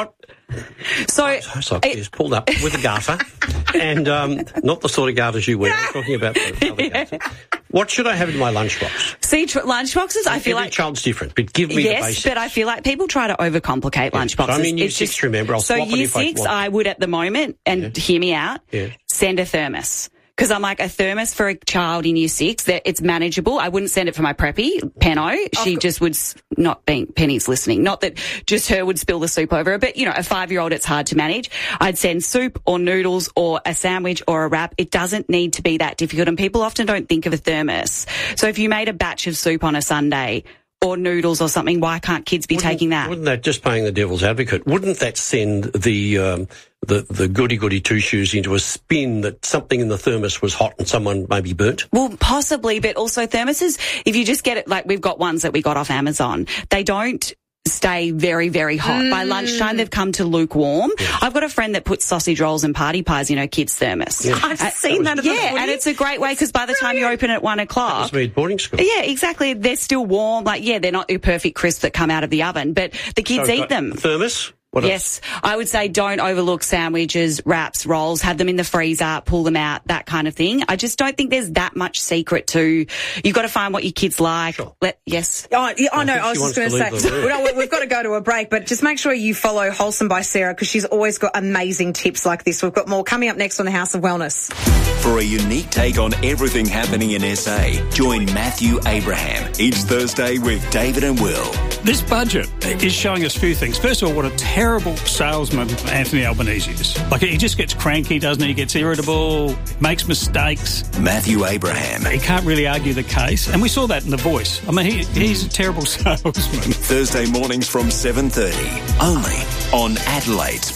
[SPEAKER 12] So
[SPEAKER 13] it's pulled up with a garter, and not the sort of garters you wear. I'm talking about the other garter. What should I have in my lunchbox?
[SPEAKER 12] See, lunchboxes, I feel
[SPEAKER 13] Every
[SPEAKER 12] like...
[SPEAKER 13] child's different, but give me the basics.
[SPEAKER 12] Yes, but I feel like people try to overcomplicate lunchboxes.
[SPEAKER 13] So I'm in Year 6, remember. I'll swap it
[SPEAKER 12] Year
[SPEAKER 13] if I
[SPEAKER 12] 6,
[SPEAKER 13] want.
[SPEAKER 12] I would at the moment, and hear me out, send a thermos. Because I'm like, a thermos for a child in Year 6, that it's manageable. I wouldn't send it for my preppy, Penno. She just would, not being, Penny's listening, not that just her would spill the soup over her, but, you know, a 5-year-old, it's hard to manage. I'd send soup or noodles or a sandwich or a wrap. It doesn't need to be that difficult, and people often don't think of a thermos. So if you made a batch of soup on a Sunday or noodles or something, why can't kids be taking that?
[SPEAKER 13] Wouldn't that, just playing the devil's advocate, wouldn't that send the goody-goody two-shoes into a spin that something in the thermos was hot and someone maybe burnt?
[SPEAKER 12] Well, possibly, but also thermoses, if you just get it, like we've got ones that we got off Amazon, they don't stay very, very hot. By lunchtime, they've come to lukewarm. Yes. I've got a friend that puts sausage rolls and party pies in her kids' thermos.
[SPEAKER 10] Yes. I've seen that at the footy.
[SPEAKER 12] And it's a great way because by the time you open it at 1 o'clock...
[SPEAKER 13] That was me at boarding school.
[SPEAKER 12] Yeah, exactly. They're still warm. Like, they're not your perfect crisp that come out of the oven, but the kids eat them.
[SPEAKER 13] Thermos? What else?
[SPEAKER 12] I would say don't overlook sandwiches, wraps, rolls, have them in the freezer, pull them out, that kind of thing. I just don't think there's that much secret to, you've got to find what your kids like.
[SPEAKER 13] Sure.
[SPEAKER 12] Yes.
[SPEAKER 10] Oh, yeah, I know, I was just going to say, we've got to go to a break, but just make sure you follow Wholesome by Sarah because she's always got amazing tips like this. We've got more coming up next on the House of Wellness.
[SPEAKER 1] For a unique take on everything happening in SA, join Matthew Abraham each Thursday with David and Will.
[SPEAKER 14] This budget is showing us a few things. First of all, what a terrible salesman Anthony Albanese is. Like, he just gets cranky, doesn't he? He gets irritable, makes mistakes.
[SPEAKER 1] Matthew Abraham.
[SPEAKER 14] He can't really argue the case. And we saw that in The Voice. I mean, he's a terrible salesman.
[SPEAKER 1] Thursday mornings from 7:30, only on Adelaide's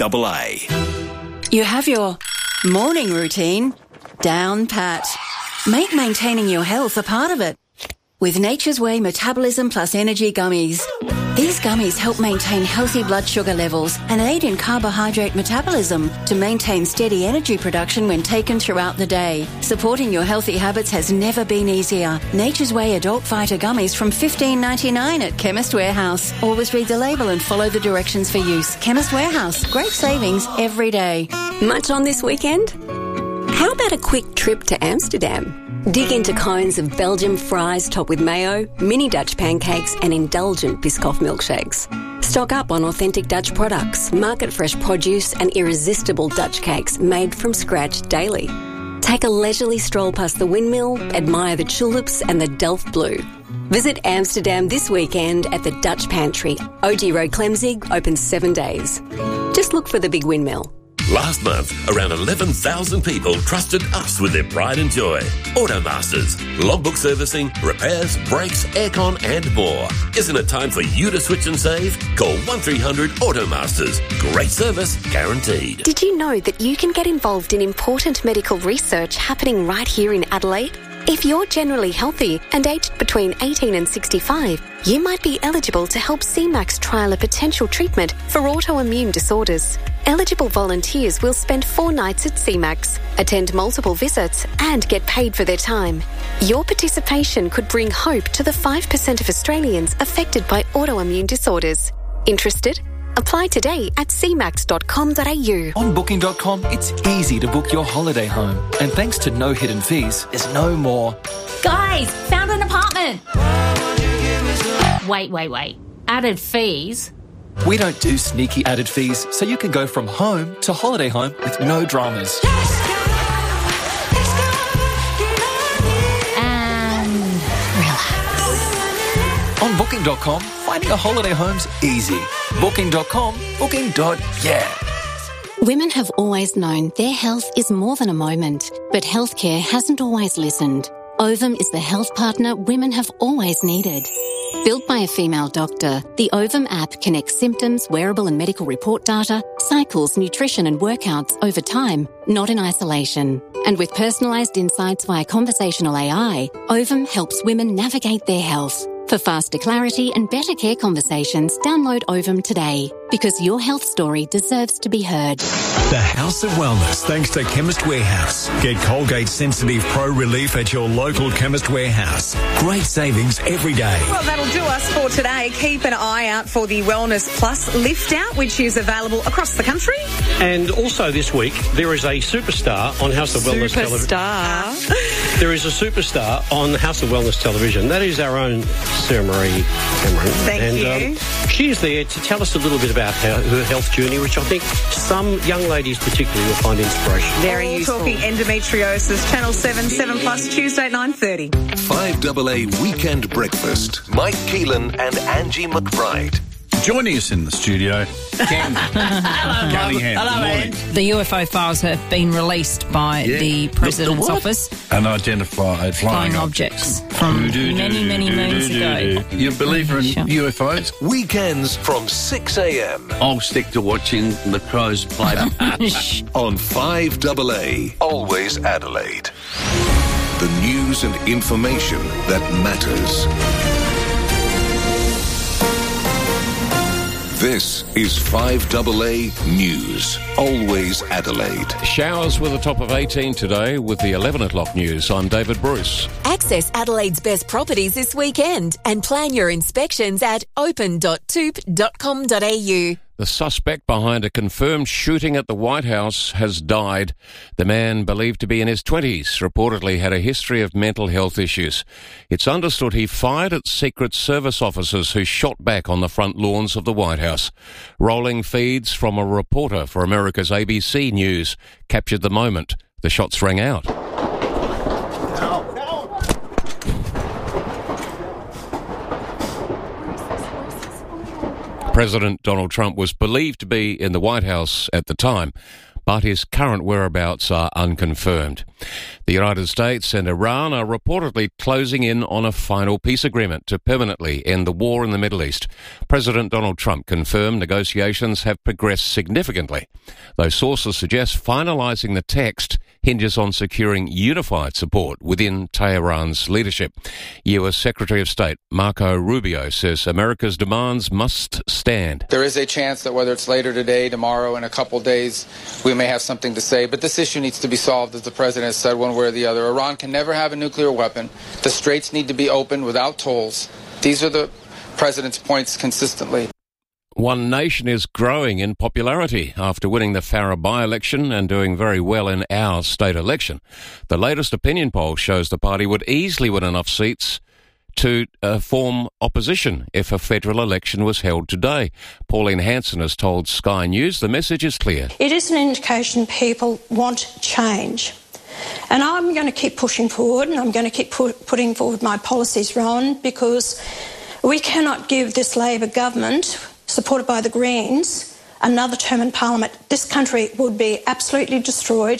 [SPEAKER 1] 5AA.
[SPEAKER 25] You have your morning routine down pat. Make maintaining your health a part of it. With Nature's Way Metabolism Plus Energy Gummies. These gummies help maintain healthy blood sugar levels and aid in carbohydrate metabolism to maintain steady energy production when taken throughout the day. Supporting your healthy habits has never been easier. Nature's Way Adult Fighter Gummies from $15.99 at Chemist Warehouse. Always read the label and follow the directions for use. Chemist Warehouse. Great savings every day.
[SPEAKER 2] Much on this weekend? How about a quick trip to Amsterdam? Dig into cones of Belgian fries topped with mayo, mini Dutch pancakes and indulgent Biscoff milkshakes. Stock up on authentic Dutch products, market-fresh produce and irresistible Dutch cakes made from scratch daily. Take a leisurely stroll past the windmill, admire the tulips and the Delft Blue. Visit Amsterdam this weekend at the Dutch Pantry. OG Road Clemzig, open 7 days. Just look for the big windmill.
[SPEAKER 20] Last month, around 11,000 people trusted us with their pride and joy. Automasters, logbook servicing, repairs, brakes, aircon and more. Isn't it time for you to switch and save? Call 1300 Automasters. Great service guaranteed.
[SPEAKER 2] Did you know that you can get involved in important medical research happening right here in Adelaide? If you're generally healthy and aged between 18 and 65, you might be eligible to help CMAX trial a potential treatment for autoimmune disorders. Eligible volunteers will spend 4 nights at CMAX, attend multiple visits and get paid for their time. Your participation could bring hope to the 5% of Australians affected by autoimmune disorders. Interested? Apply today at cmax.com.au.
[SPEAKER 4] On Booking.com, it's easy to book your holiday home. And thanks to no hidden fees, there's no more.
[SPEAKER 16] Guys, found an apartment. Wait. Added fees?
[SPEAKER 4] We don't do sneaky added fees, so you can go from home to holiday home with no dramas.
[SPEAKER 16] And relax.
[SPEAKER 4] On Booking.com, finding a holiday home's easy. Booking.com, booking.yeah.
[SPEAKER 17] Women have always known their health is more than a moment, but healthcare hasn't always listened. Ovum is the health partner women have always needed. Built by a female doctor, the Ovum app connects symptoms, wearable and medical report data, cycles, nutrition and workouts over time, not in isolation. And with personalised insights via conversational AI, Ovum helps women navigate their health. For faster clarity and better care conversations, download Ovum today, because your health story deserves to be heard.
[SPEAKER 1] The House of Wellness, thanks to Chemist Warehouse. Get Colgate Sensitive Pro Relief at your local Chemist Warehouse. Great savings every day.
[SPEAKER 10] Well, that'll do us for today. Keep an eye out for the Wellness Plus lift out, which is available across the country.
[SPEAKER 13] And also this week, there is a superstar on House of Wellness television. There is a superstar on House of Wellness television. That is our own Sarah Marie Cameron.
[SPEAKER 10] Thank you.
[SPEAKER 13] She is there to tell us a little bit about her health journey, which I think some young ladies particularly will find inspirational.
[SPEAKER 10] Very useful. Talking endometriosis. Channel 7, 7 Plus, Tuesday at 9:30.
[SPEAKER 1] 5AA Weekend Breakfast. Mike Keelan and Angie McBride.
[SPEAKER 5] Joining us in the studio, Ken.
[SPEAKER 7] Hello, Ann. The UFO files have been released by the President's office.
[SPEAKER 5] Unidentified flying objects
[SPEAKER 7] from many moons ago.
[SPEAKER 5] You a believer in UFOs?
[SPEAKER 1] Weekends from 6 a.m.
[SPEAKER 5] I'll stick to watching the Crows play
[SPEAKER 1] on 5AA, always Adelaide. The news and information that matters. This is 5AA News, always Adelaide.
[SPEAKER 15] Showers with a top of 18 today with the 11 o'clock news. I'm David Bruce.
[SPEAKER 21] Access Adelaide's best properties this weekend and plan your inspections at open.toop.com.au.
[SPEAKER 15] The suspect behind a confirmed shooting at the White House has died. The man, believed to be in his 20s, reportedly had a history of mental health issues. It's understood he fired at Secret Service officers who shot back on the front lawns of the White House. Rolling feeds from a reporter for America's ABC News captured the moment the shots rang out. President Donald Trump was believed to be in the White House at the time, but his current whereabouts are unconfirmed. The United States and Iran are reportedly closing in on a final peace agreement to permanently end the war in the Middle East. President Donald Trump confirmed negotiations have progressed significantly, though sources suggest finalising the text hinges on securing unified support within Tehran's leadership. U.S. Secretary of State Marco Rubio says America's demands must stand.
[SPEAKER 22] There is a chance that whether it's later today, tomorrow, in a couple days, we may have something to say, but this issue needs to be solved, as the President has said, one way or the other. Iran can never have a nuclear weapon. The straits need to be opened without tolls. These are the President's points consistently.
[SPEAKER 15] One Nation is growing in popularity after winning the Farrer by-election and doing very well in our state election. The latest opinion poll shows the party would easily win enough seats to form opposition if a federal election was held today. Pauline Hanson has told Sky News the message is clear.
[SPEAKER 23] It is an indication people want change. And I'm going to keep pushing forward, and I'm going to keep putting forward my policies, Ron, because we cannot give this Labor government, supported by the Greens, another term in Parliament. This country would be absolutely destroyed.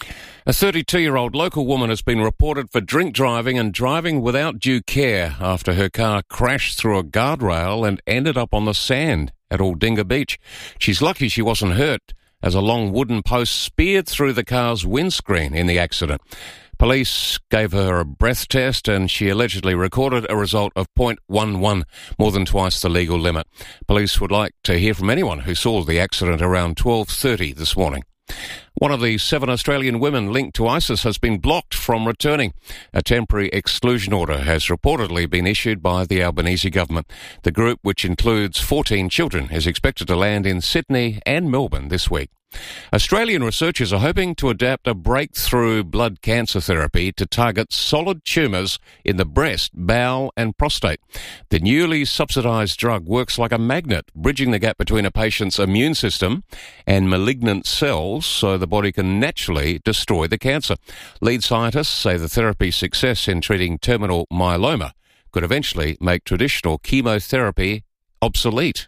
[SPEAKER 15] A 32-year-old local woman has been reported for drink driving and driving without due care after her car crashed through a guardrail and ended up on the sand at Aldinga Beach. She's lucky she wasn't hurt, as a long wooden post speared through the car's windscreen in the accident. Police gave her a breath test and she allegedly recorded a result of 0.11, more than twice the legal limit. Police would like to hear from anyone who saw the accident around 12:30 this morning. One of the 7 Australian women linked to ISIS has been blocked from returning. A temporary exclusion order has reportedly been issued by the Albanese government. The group, which includes 14 children, is expected to land in Sydney and Melbourne this week. Australian researchers are hoping to adapt a breakthrough blood cancer therapy to target solid tumours in the breast, bowel and prostate. The newly subsidised drug works like a magnet, bridging the gap between a patient's immune system and malignant cells so the body can naturally destroy the cancer. Lead scientists say the therapy's success in treating terminal myeloma could eventually make traditional chemotherapy obsolete.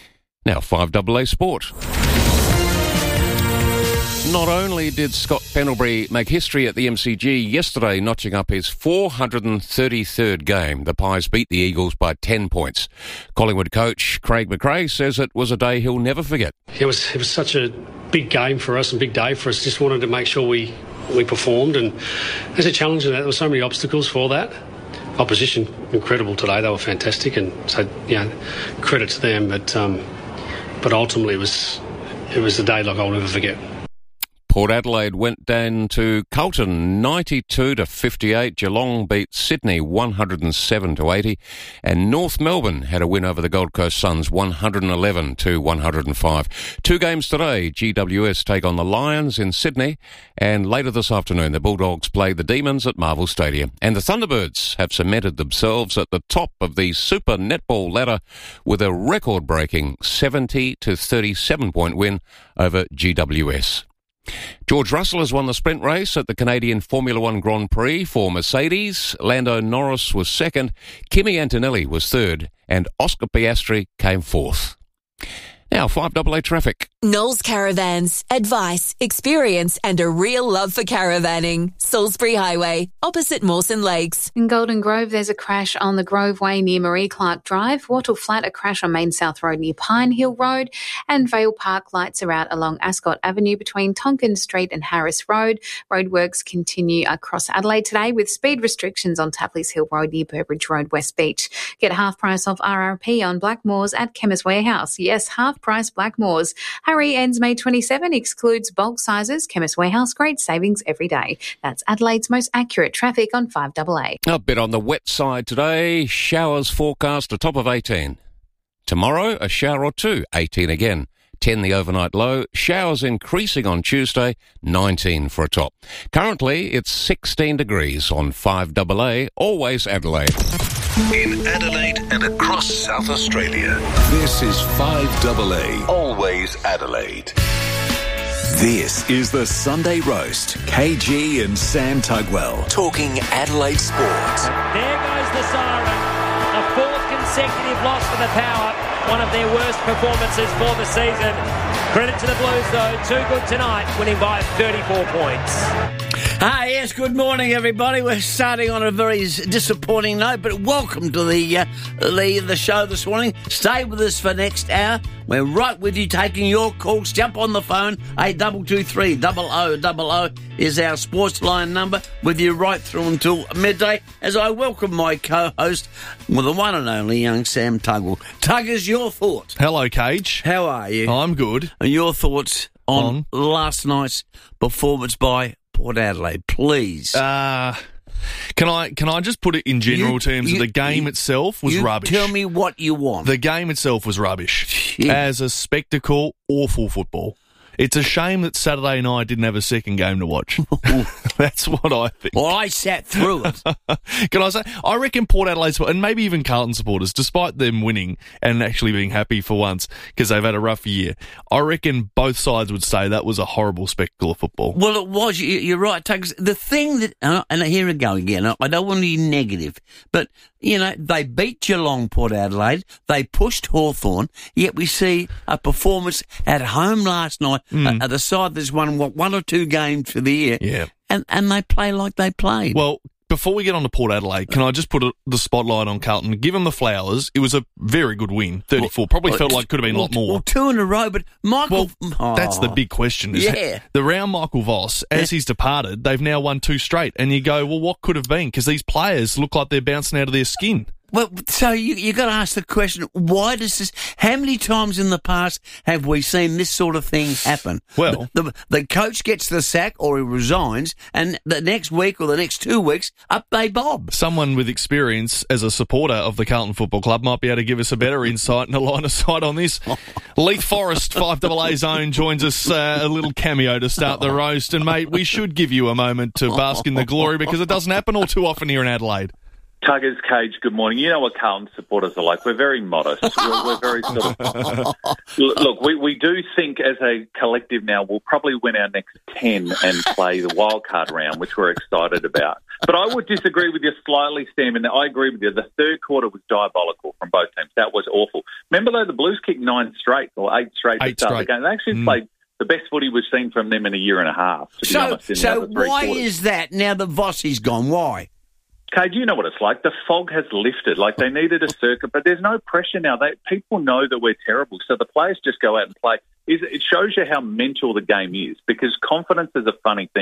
[SPEAKER 15] Now 5AA Sport. Not only did Scott Pendlebury make history at the MCG yesterday, notching up his 433rd game, the Pies beat the Eagles by 10 points. Collingwood coach Craig McRae says it was a day he'll never forget.
[SPEAKER 24] It was such a big game for us and big day for us. Just wanted to make sure we performed, and there's a challenge in that. There were so many obstacles for that. opposition, incredible today. They were fantastic, and so credit to them. But ultimately, it was a day like I'll never forget.
[SPEAKER 15] Port Adelaide went down to Carlton 92-58. Geelong beat Sydney 107-80. And North Melbourne had a win over the Gold Coast Suns 111-105. 2 games today. GWS take on the Lions in Sydney. And later this afternoon, the Bulldogs play the Demons at Marvel Stadium. And the Thunderbirds have cemented themselves at the top of the Super Netball ladder with a record-breaking 70-37 win over GWS. George Russell has won the sprint race at the Canadian Formula One Grand Prix for Mercedes. Lando Norris was second, Kimi Antonelli was third, and Oscar Piastri came fourth. Now, 5AA traffic.
[SPEAKER 21] Knowles Caravans. Advice, experience and a real love for caravanning. Salisbury Highway, opposite Mawson Lakes.
[SPEAKER 3] In Golden Grove, there's a crash on the Grove Way near Marie Clark Drive. Wattle Flat, a crash on Main South Road near Pine Hill Road. And Vale Park lights are out along Ascot Avenue between Tonkin Street and Harris Road. Roadworks continue across Adelaide today with speed restrictions on Tapley's Hill Road near Burbridge Road, West Beach. Get half price off RRP on Blackmores at Chemist Warehouse. Yes, half price Blackmores. Hurry ends May 27, excludes bulk sizes. Chemist Warehouse, great savings every day. That's Adelaide's most accurate traffic on 5AA.
[SPEAKER 15] A bit on the wet side today. Showers forecast a top of 18. Tomorrow, a shower or two, 18 again. 10 the overnight low. Showers increasing on Tuesday, 19 for a top. Currently, it's 16 degrees on 5AA, always Adelaide.
[SPEAKER 1] In Adelaide and across South Australia, this is 5AA, always Adelaide. This is the Sunday Roast. KG and Sam Tugwell talking Adelaide sport.
[SPEAKER 6] There goes the siren. A 4th consecutive loss for the Power. One of their worst performances for the season. Credit to the Blues, though. Too good tonight, winning by 34 points.
[SPEAKER 8] Hi, yes, good morning, everybody. We're starting on a very disappointing note, but welcome to the show this morning. Stay with us for next hour. We're right with you, taking your calls. Jump on the phone. 8223 0000 is our sports line number, with you right through until midday, as I welcome my co-host, with the one and only young Sam Tugwell. Tuggers, your thoughts?
[SPEAKER 9] Hello, Cage.
[SPEAKER 8] How are you?
[SPEAKER 9] I'm good.
[SPEAKER 8] And your thoughts on last night's performance by Port Adelaide, please.
[SPEAKER 9] Can I just put it in general terms? The game itself was rubbish.
[SPEAKER 8] Tell me what you want.
[SPEAKER 9] The game itself was rubbish. As a spectacle, awful football. It's a shame that Saturday night didn't have a second game to watch. That's what I think.
[SPEAKER 8] Well, I sat through it.
[SPEAKER 9] Can I say, I reckon Port Adelaide, and maybe even Carlton supporters, despite them winning and actually being happy for once because they've had a rough year, I reckon both sides would say that was a horrible spectacle of football.
[SPEAKER 8] Well, it was. You're right, Tugs. The thing that, and here we go again, I don't want to be negative, but, they beat Geelong, Port Adelaide. They pushed Hawthorn, yet we see a performance at home last night. The side that's won, one or two games for the year.
[SPEAKER 9] Yeah.
[SPEAKER 8] And they play like they played.
[SPEAKER 9] Well, before we get on to Port Adelaide, can I just put the spotlight on Carlton? Give them the flowers. It was a very good win, 34. Probably felt like it could have been a lot more.
[SPEAKER 8] Well, 2 in a row, but Michael...
[SPEAKER 9] that's the big question. The round Michael Voss, as he's departed, they've now won 2 straight. And you go, well, what could have been? Because these players look like they're bouncing out of their skin.
[SPEAKER 8] Well, so you got to ask the question, why does this, how many times in the past have we seen this sort of thing happen?
[SPEAKER 9] Well,
[SPEAKER 8] the coach gets the sack or he resigns, and the next week or the next 2 weeks, up they bob.
[SPEAKER 9] Someone with experience as a supporter of the Carlton Football Club might be able to give us a better insight and a line of sight on this. Leith Forrest, 5AA Zone, joins us, a little cameo to start the roast. And, mate, we should give you a moment to bask in the glory because it doesn't happen all too often here in Adelaide.
[SPEAKER 11] Tuggers, Cage, good morning. You know what Carlton supporters are like. We're very modest. We're very sort of... Look, we do think as a collective now we'll probably win our next 10 and play the wildcard round, which we're excited about. But I would disagree with you slightly, Sam, and I agree with you. The third quarter was diabolical from both teams. That was awful. Remember, though, the Blues kicked 9 straight or 8 straight to start the game. They actually played the best footy we've seen from them in a year and a half.
[SPEAKER 8] So why is that now that Vossi's gone? Why?
[SPEAKER 11] Cade, you know what it's like. The fog has lifted. Like, they needed a circuit, but there's no pressure now. People know that we're terrible, so the players just go out and play. It shows you how mental the game is, because confidence is a funny thing.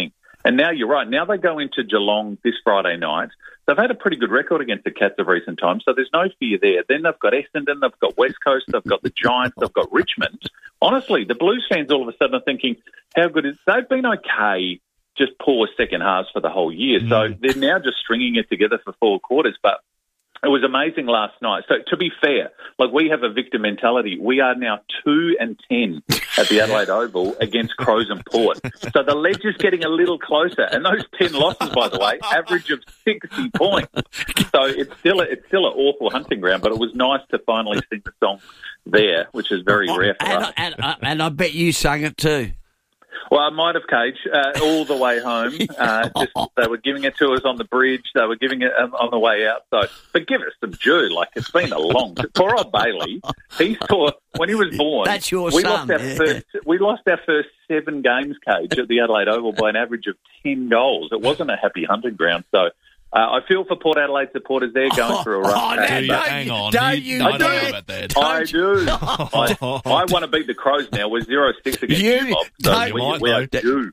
[SPEAKER 11] And now you're right. Now they go into Geelong this Friday night. They've had a pretty good record against the Cats of recent times, so there's no fear there. Then they've got Essendon, they've got West Coast, they've got the Giants, they've got Richmond. Honestly, the Blues fans all of a sudden are thinking, how good is... They've been okay, just poor second halves for the whole year. So they're now just stringing it together for 4 quarters. But it was amazing last night. So to be fair, like we have a victim mentality. We are now 2-10 at the Adelaide Oval against Crows and Port. So the ledge is getting a little closer. And those 10 losses, by the way, average of 60 points. So it's still an awful hunting ground, but it was nice to finally sing the song there, which is very rare for us.
[SPEAKER 8] And I bet you sang it too.
[SPEAKER 11] Well, I might have, Cage, all the way home. They were giving it to us on the bridge. They were giving it on the way out. So, but give us some due. Like, it's been a long... Poor old Bailey, he saw... When he was born...
[SPEAKER 8] That's your son.
[SPEAKER 11] We lost our first 7 games, Cage, at the Adelaide Oval by an average of 10 goals. It wasn't a happy hunting ground, so... I feel for Port Adelaide supporters. They're going through a rough patch.
[SPEAKER 9] Hang on.
[SPEAKER 11] I
[SPEAKER 9] do.
[SPEAKER 11] I do. I want to beat the Crows now. We're 0-6 against you, Bob. So we are due.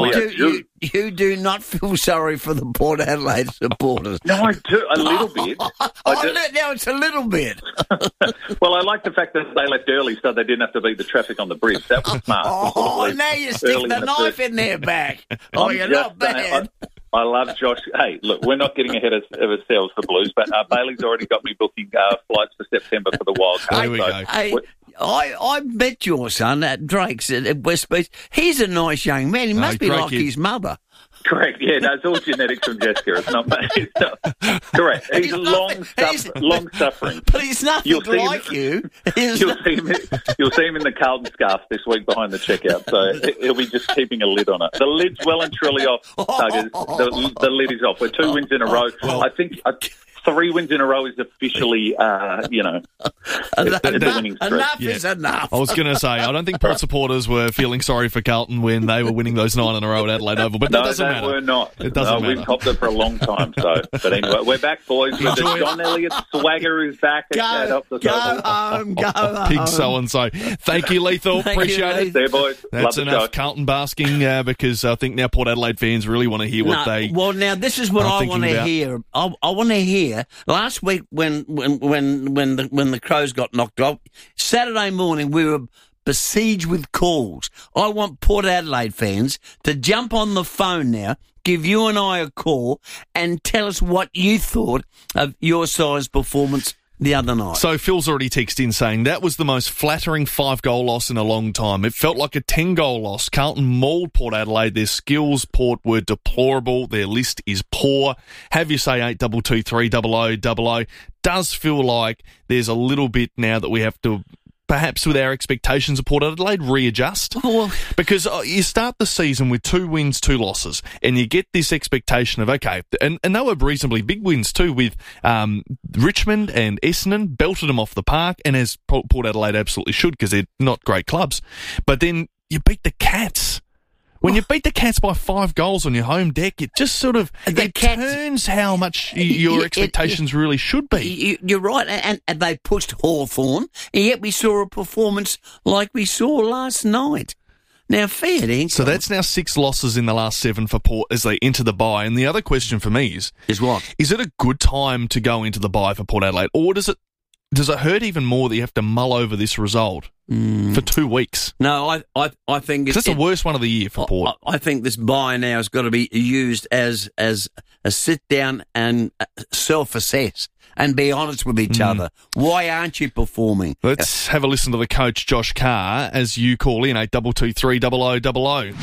[SPEAKER 8] You do not feel sorry for the Port Adelaide supporters.
[SPEAKER 11] No, I do. A little bit.
[SPEAKER 8] Now it's a little bit.
[SPEAKER 11] Well, I like the fact that they left early so they didn't have to beat the traffic on the bridge. That was smart.
[SPEAKER 8] Now you stick the knife in their back. Oh, you're not bad.
[SPEAKER 11] I love Josh. Hey, look, we're not getting ahead of ourselves for Blues, but Bailey's already got me booking flights for September for the Wild Card.
[SPEAKER 9] There we go.
[SPEAKER 8] Hey, I met your son at Drake's at West Beach. He's a nice young man. He must be like his mother.
[SPEAKER 11] Correct, yeah, no, it's all genetics from Jessica. It's not me. Correct. He's long suffering.
[SPEAKER 8] But he's nothing like you.
[SPEAKER 11] You'll see him in the Carlton scarf this week behind the checkout, so he'll be just keeping a lid on it. The lid's well and truly off, Tuggers. The lid is off. We're 2 wins in a row. I think 3 wins in a row is officially, the winning streak.
[SPEAKER 8] Enough is enough.
[SPEAKER 9] I was going to say, I don't think Port supporters were feeling sorry for Carlton when they were winning those 9 in a row at Adelaide Oval, but that doesn't matter.
[SPEAKER 11] No, we're not.
[SPEAKER 9] It doesn't matter.
[SPEAKER 11] We've topped it for a long time, so. But anyway, we're back, boys. With the John Elliott swagger is back.
[SPEAKER 8] Go home.
[SPEAKER 9] Pig so-and-so. Thank you, Lethal. Appreciate it.
[SPEAKER 11] There, boys.
[SPEAKER 9] That's
[SPEAKER 11] Love
[SPEAKER 9] enough Carlton basking because I think now Port Adelaide fans really want to hear what they...
[SPEAKER 8] Well, now, this is what I want to hear. I want to hear. Last week, when the Crows got knocked off, Saturday morning we were besieged with calls. I want Port Adelaide fans to jump on the phone now, give you and I a call, and tell us what you thought of your side's performance the other night.
[SPEAKER 9] So Phil's already texted in saying that was the most flattering 5-goal loss in a long time. It felt like a 10-goal loss. Carlton mauled Port Adelaide. Their skills, Port, were deplorable. Their list is poor. Have you say 822 300 does feel like there's a little bit now that we have to, perhaps with our expectations of Port Adelaide, readjust. Because you start the season with 2 wins, 2 losses, and you get this expectation of, okay, and they were reasonably big wins too with Richmond and Essendon, belted them off the park, and as Port Adelaide absolutely should because they're not great clubs. But then you beat the Cats. When you beat the Cats by 5 goals on your home deck, it just sort of turns how much your expectations really should be.
[SPEAKER 8] You're right, and they pushed Hawthorn, and yet we saw a performance like we saw last night. Now, fair dinkum.
[SPEAKER 9] So that's now 6 losses in the last 7 for Port as they enter the bye. And the other question for me is
[SPEAKER 8] what?
[SPEAKER 9] Is it a good time to go into the bye for Port Adelaide, or does it hurt even more that you have to mull over this result for 2 weeks?
[SPEAKER 8] No, I think
[SPEAKER 9] that's the worst one of the year for Port.
[SPEAKER 8] I think this bye now has got to be used as a sit down and self-assess and be honest with each other. Why aren't you performing?
[SPEAKER 9] Let's have a listen to the coach, Josh Carr, as you call in 822 300 00.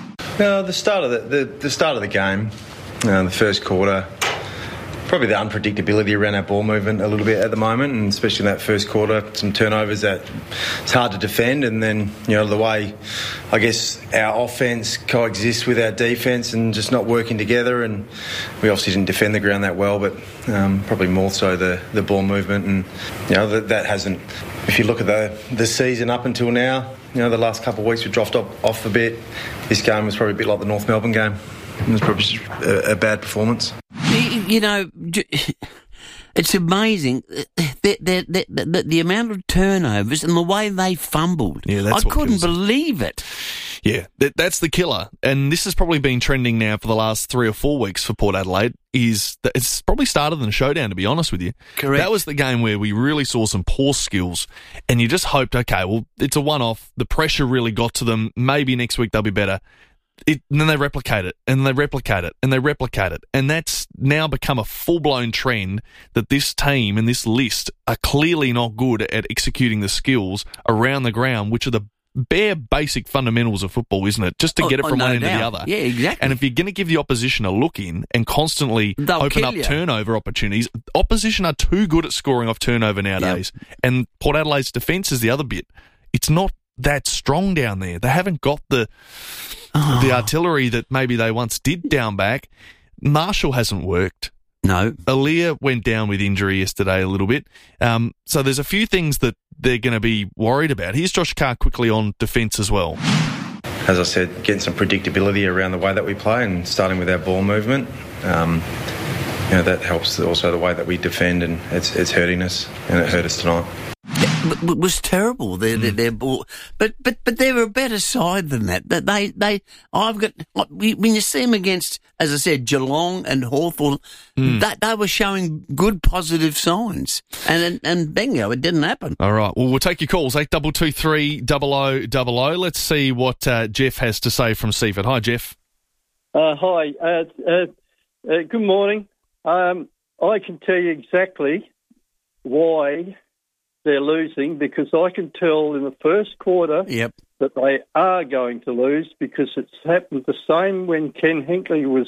[SPEAKER 12] The start of the game, the first quarter. Probably the unpredictability around our ball movement a little bit at the moment, and especially in that first quarter, some turnovers that it's hard to defend, and then the way I guess our offence coexists with our defence and just not working together, and we obviously didn't defend the ground that well, but probably more so the ball movement, and that hasn't. If you look at the season up until now, the last couple of weeks we dropped off a bit. This game was probably a bit like the North Melbourne game. It was probably just a bad performance.
[SPEAKER 8] It's amazing the amount of turnovers and the way they fumbled.
[SPEAKER 9] Yeah, that's
[SPEAKER 8] I couldn't believe it.
[SPEAKER 9] Yeah, that's the killer. And this has probably been trending now for the last 3 or 4 weeks for Port Adelaide. Is that it's probably started in the showdown, to be honest with you.
[SPEAKER 8] Correct.
[SPEAKER 9] That was the game where we really saw some poor skills, and you just hoped, okay, well, it's a one-off. The pressure really got to them. Maybe next week they'll be better. And then they replicate it, and they replicate it, and they replicate it. And that's now become a full-blown trend that this team and this list are clearly not good at executing the skills around the ground, which are the bare basic fundamentals of football, isn't it? Just to get it from one end to the other.
[SPEAKER 8] Yeah, exactly.
[SPEAKER 9] And if you're going to give the opposition a look in and constantly open up turnover opportunities, opposition are too good at scoring off turnover nowadays. Yep. And Port Adelaide's defence is the other bit. It's not that strong down there. They haven't got the artillery that maybe they once did down back. Marshall hasn't worked.
[SPEAKER 8] No.
[SPEAKER 9] Aaliyah went down with injury yesterday a little bit. So there's a few things that they're going to be worried about. Here's Josh Carr quickly on defence as well.
[SPEAKER 12] As I said, getting some predictability around the way that we play and starting with our ball movement. That helps also the way that we defend, and it's hurting us, and it hurt us tonight.
[SPEAKER 8] It was terrible. Their ball, but they're a better side than that. When you see them against, as I said, Geelong and Hawthorn, they were showing good positive signs, and bingo, it didn't happen.
[SPEAKER 9] All right, well, we'll take your calls 8223 0000. Let's see what Jeff has to say from Seaford. Hi, Jeff.
[SPEAKER 14] Hi. Good morning. I can tell you exactly why they're losing, because I can tell in the first quarter that they are going to lose, because it's happened the same when Ken Hinkley was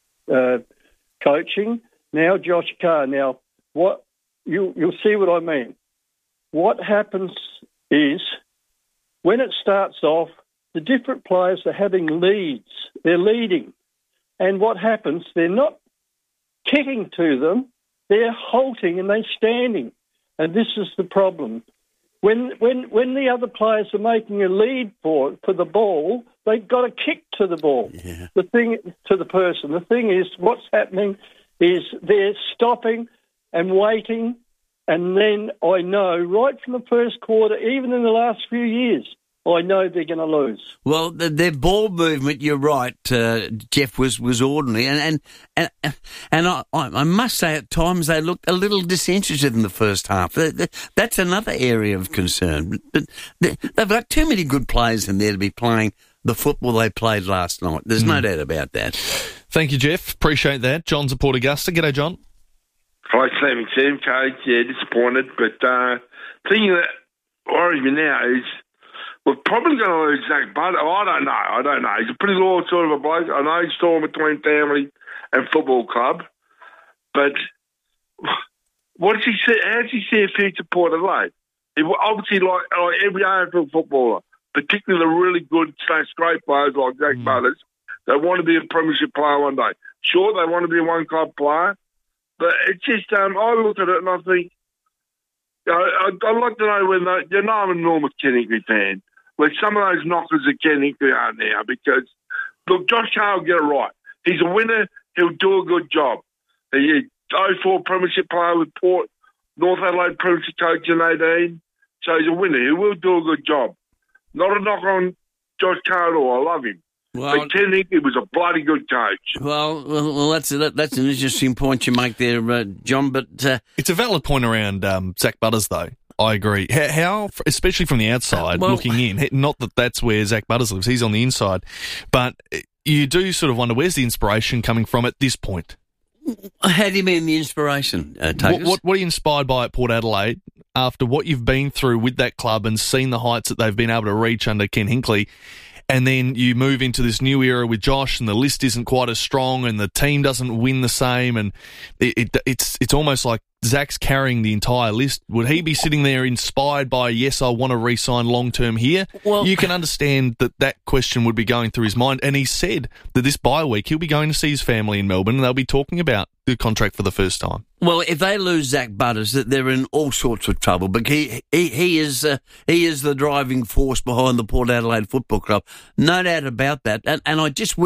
[SPEAKER 14] coaching. Now Josh Carr. Now, what you'll see what I mean. What happens is when it starts off, the different players are having leads. They're leading. And what happens, they're not kicking to them, they're halting and they're standing. And this is the problem. When the other players are making a lead for the ball, they've got to kick to the ball. Yeah. The thing to the person. The thing is, what's happening is they're stopping and waiting, and then I know right from the first quarter, even in the last few years, I know they're going to lose.
[SPEAKER 8] Well, their ball movement, you're right, Jeff, was ordinary, and I must say at times they looked a little disinterested in the first half. That's another area of concern. But they've got too many good players in there to be playing the football they played last night. There's no doubt about that.
[SPEAKER 9] Thank you, Jeff. Appreciate that. John's at Port Augusta. G'day, John.
[SPEAKER 18] Hi, Sam, coach. Yeah, disappointed, but the thing that worries me now is we're probably going to lose Zach Butters. I don't know. He's a pretty loyal sort of a bloke. I know he's torn between family and football club, but what does he see? How does he see a future Port Adelaide? He obviously, like every AFL footballer, particularly the really good / great players like Zach Butters, they want to be a premiership player one day. Sure, they want to be a one-club player, but it's just I look at it and I think, I'd like to know when I'm an enormous Ken Hinkley fan, where some of those knockers at Ken Hinkley are now, because, look, Josh Carr will get it right. He's a winner. He'll do a good job. He's 04 premiership player with Port, North Adelaide premiership coach in 18. So he's a winner. He will do a good job. Not a knock on Josh Carr at all. I love him. Well, but Ken Hinkley was a bloody good coach.
[SPEAKER 8] Well, that's an interesting point you make there, John. But
[SPEAKER 9] it's a valid point around Zach Butters, though. I agree. How, especially from the outside, looking in, not that that's where Zach Butters lives, he's on the inside, but you do sort of wonder, where's the inspiration coming from at this point?
[SPEAKER 8] How do you mean the inspiration,
[SPEAKER 9] What are you inspired by at Port Adelaide after what you've been through with that club and seen the heights that they've been able to reach under Ken Hinkley? And then you move into this new era with Josh, and the list isn't quite as strong, and the team doesn't win the same, and it's almost like Zach's carrying the entire list. Would he be sitting there inspired by, yes, I want to re-sign long-term here? Well, you can understand that question would be going through his mind, and he said that this bye week he'll be going to see his family in Melbourne, and they'll be talking about the contract for the first time.
[SPEAKER 8] Well, if they lose Zach Butters, they're in all sorts of trouble. But he is the driving force behind the Port Adelaide Football Club, no doubt about that. And I just wish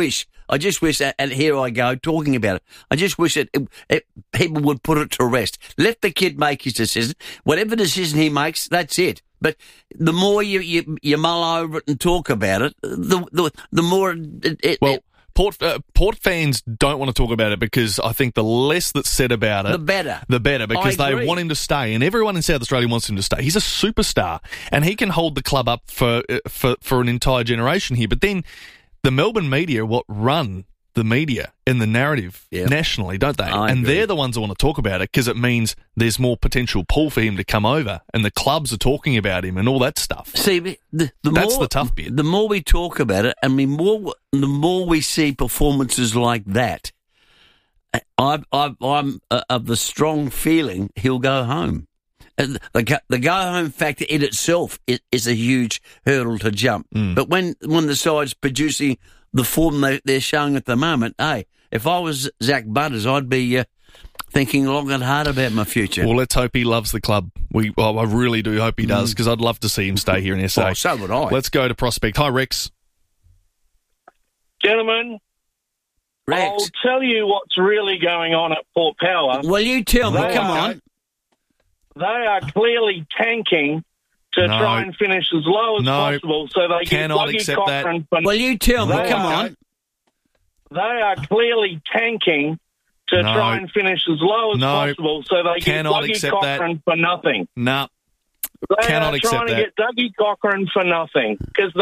[SPEAKER 8] I just wish that, and here I go talking about it. I just wish that people would put it to rest. Let the kid make his decision. Whatever decision he makes, that's it. But the more you mull over it and talk about it, the more
[SPEAKER 9] Port fans don't want to talk about it because I think the less that's said about it, the better, because they want him to stay, and everyone in South Australia wants him to stay. He's a superstar, and he can hold the club up for an entire generation here. But then the Melbourne media, run the media in the narrative nationally, don't they? And they're the ones that want to talk about it because it means there's more potential pull for him to come over, and the clubs are talking about him and all that stuff.
[SPEAKER 8] See, that's
[SPEAKER 9] the tough bit.
[SPEAKER 8] The more we talk about it, and the more we see performances like that, I'm of the strong feeling he'll go home. The go-home factor in itself is a huge hurdle to jump. But when the side's producing the form they're showing at the moment, hey, if I was Zach Butters, I'd be thinking long and hard about my future.
[SPEAKER 9] Well, let's hope he loves the club. I really do hope he does, because I'd love to see him stay here in SA.
[SPEAKER 8] Oh, so would I.
[SPEAKER 9] Let's go to Prospect. Hi, Rex.
[SPEAKER 2] Gentlemen,
[SPEAKER 8] Rex.
[SPEAKER 2] I'll tell you what's really going on at Port Power.
[SPEAKER 8] Well, you tell me. Come on.
[SPEAKER 2] They are clearly tanking to try and finish as low as possible so they get Dougie Cochran.
[SPEAKER 8] Well, you tell me. Come on.
[SPEAKER 2] They are clearly tanking to try and finish as low as possible so they get Dougie Cochran for nothing.
[SPEAKER 9] No.
[SPEAKER 2] They are trying to get Dougie Cochran for nothing because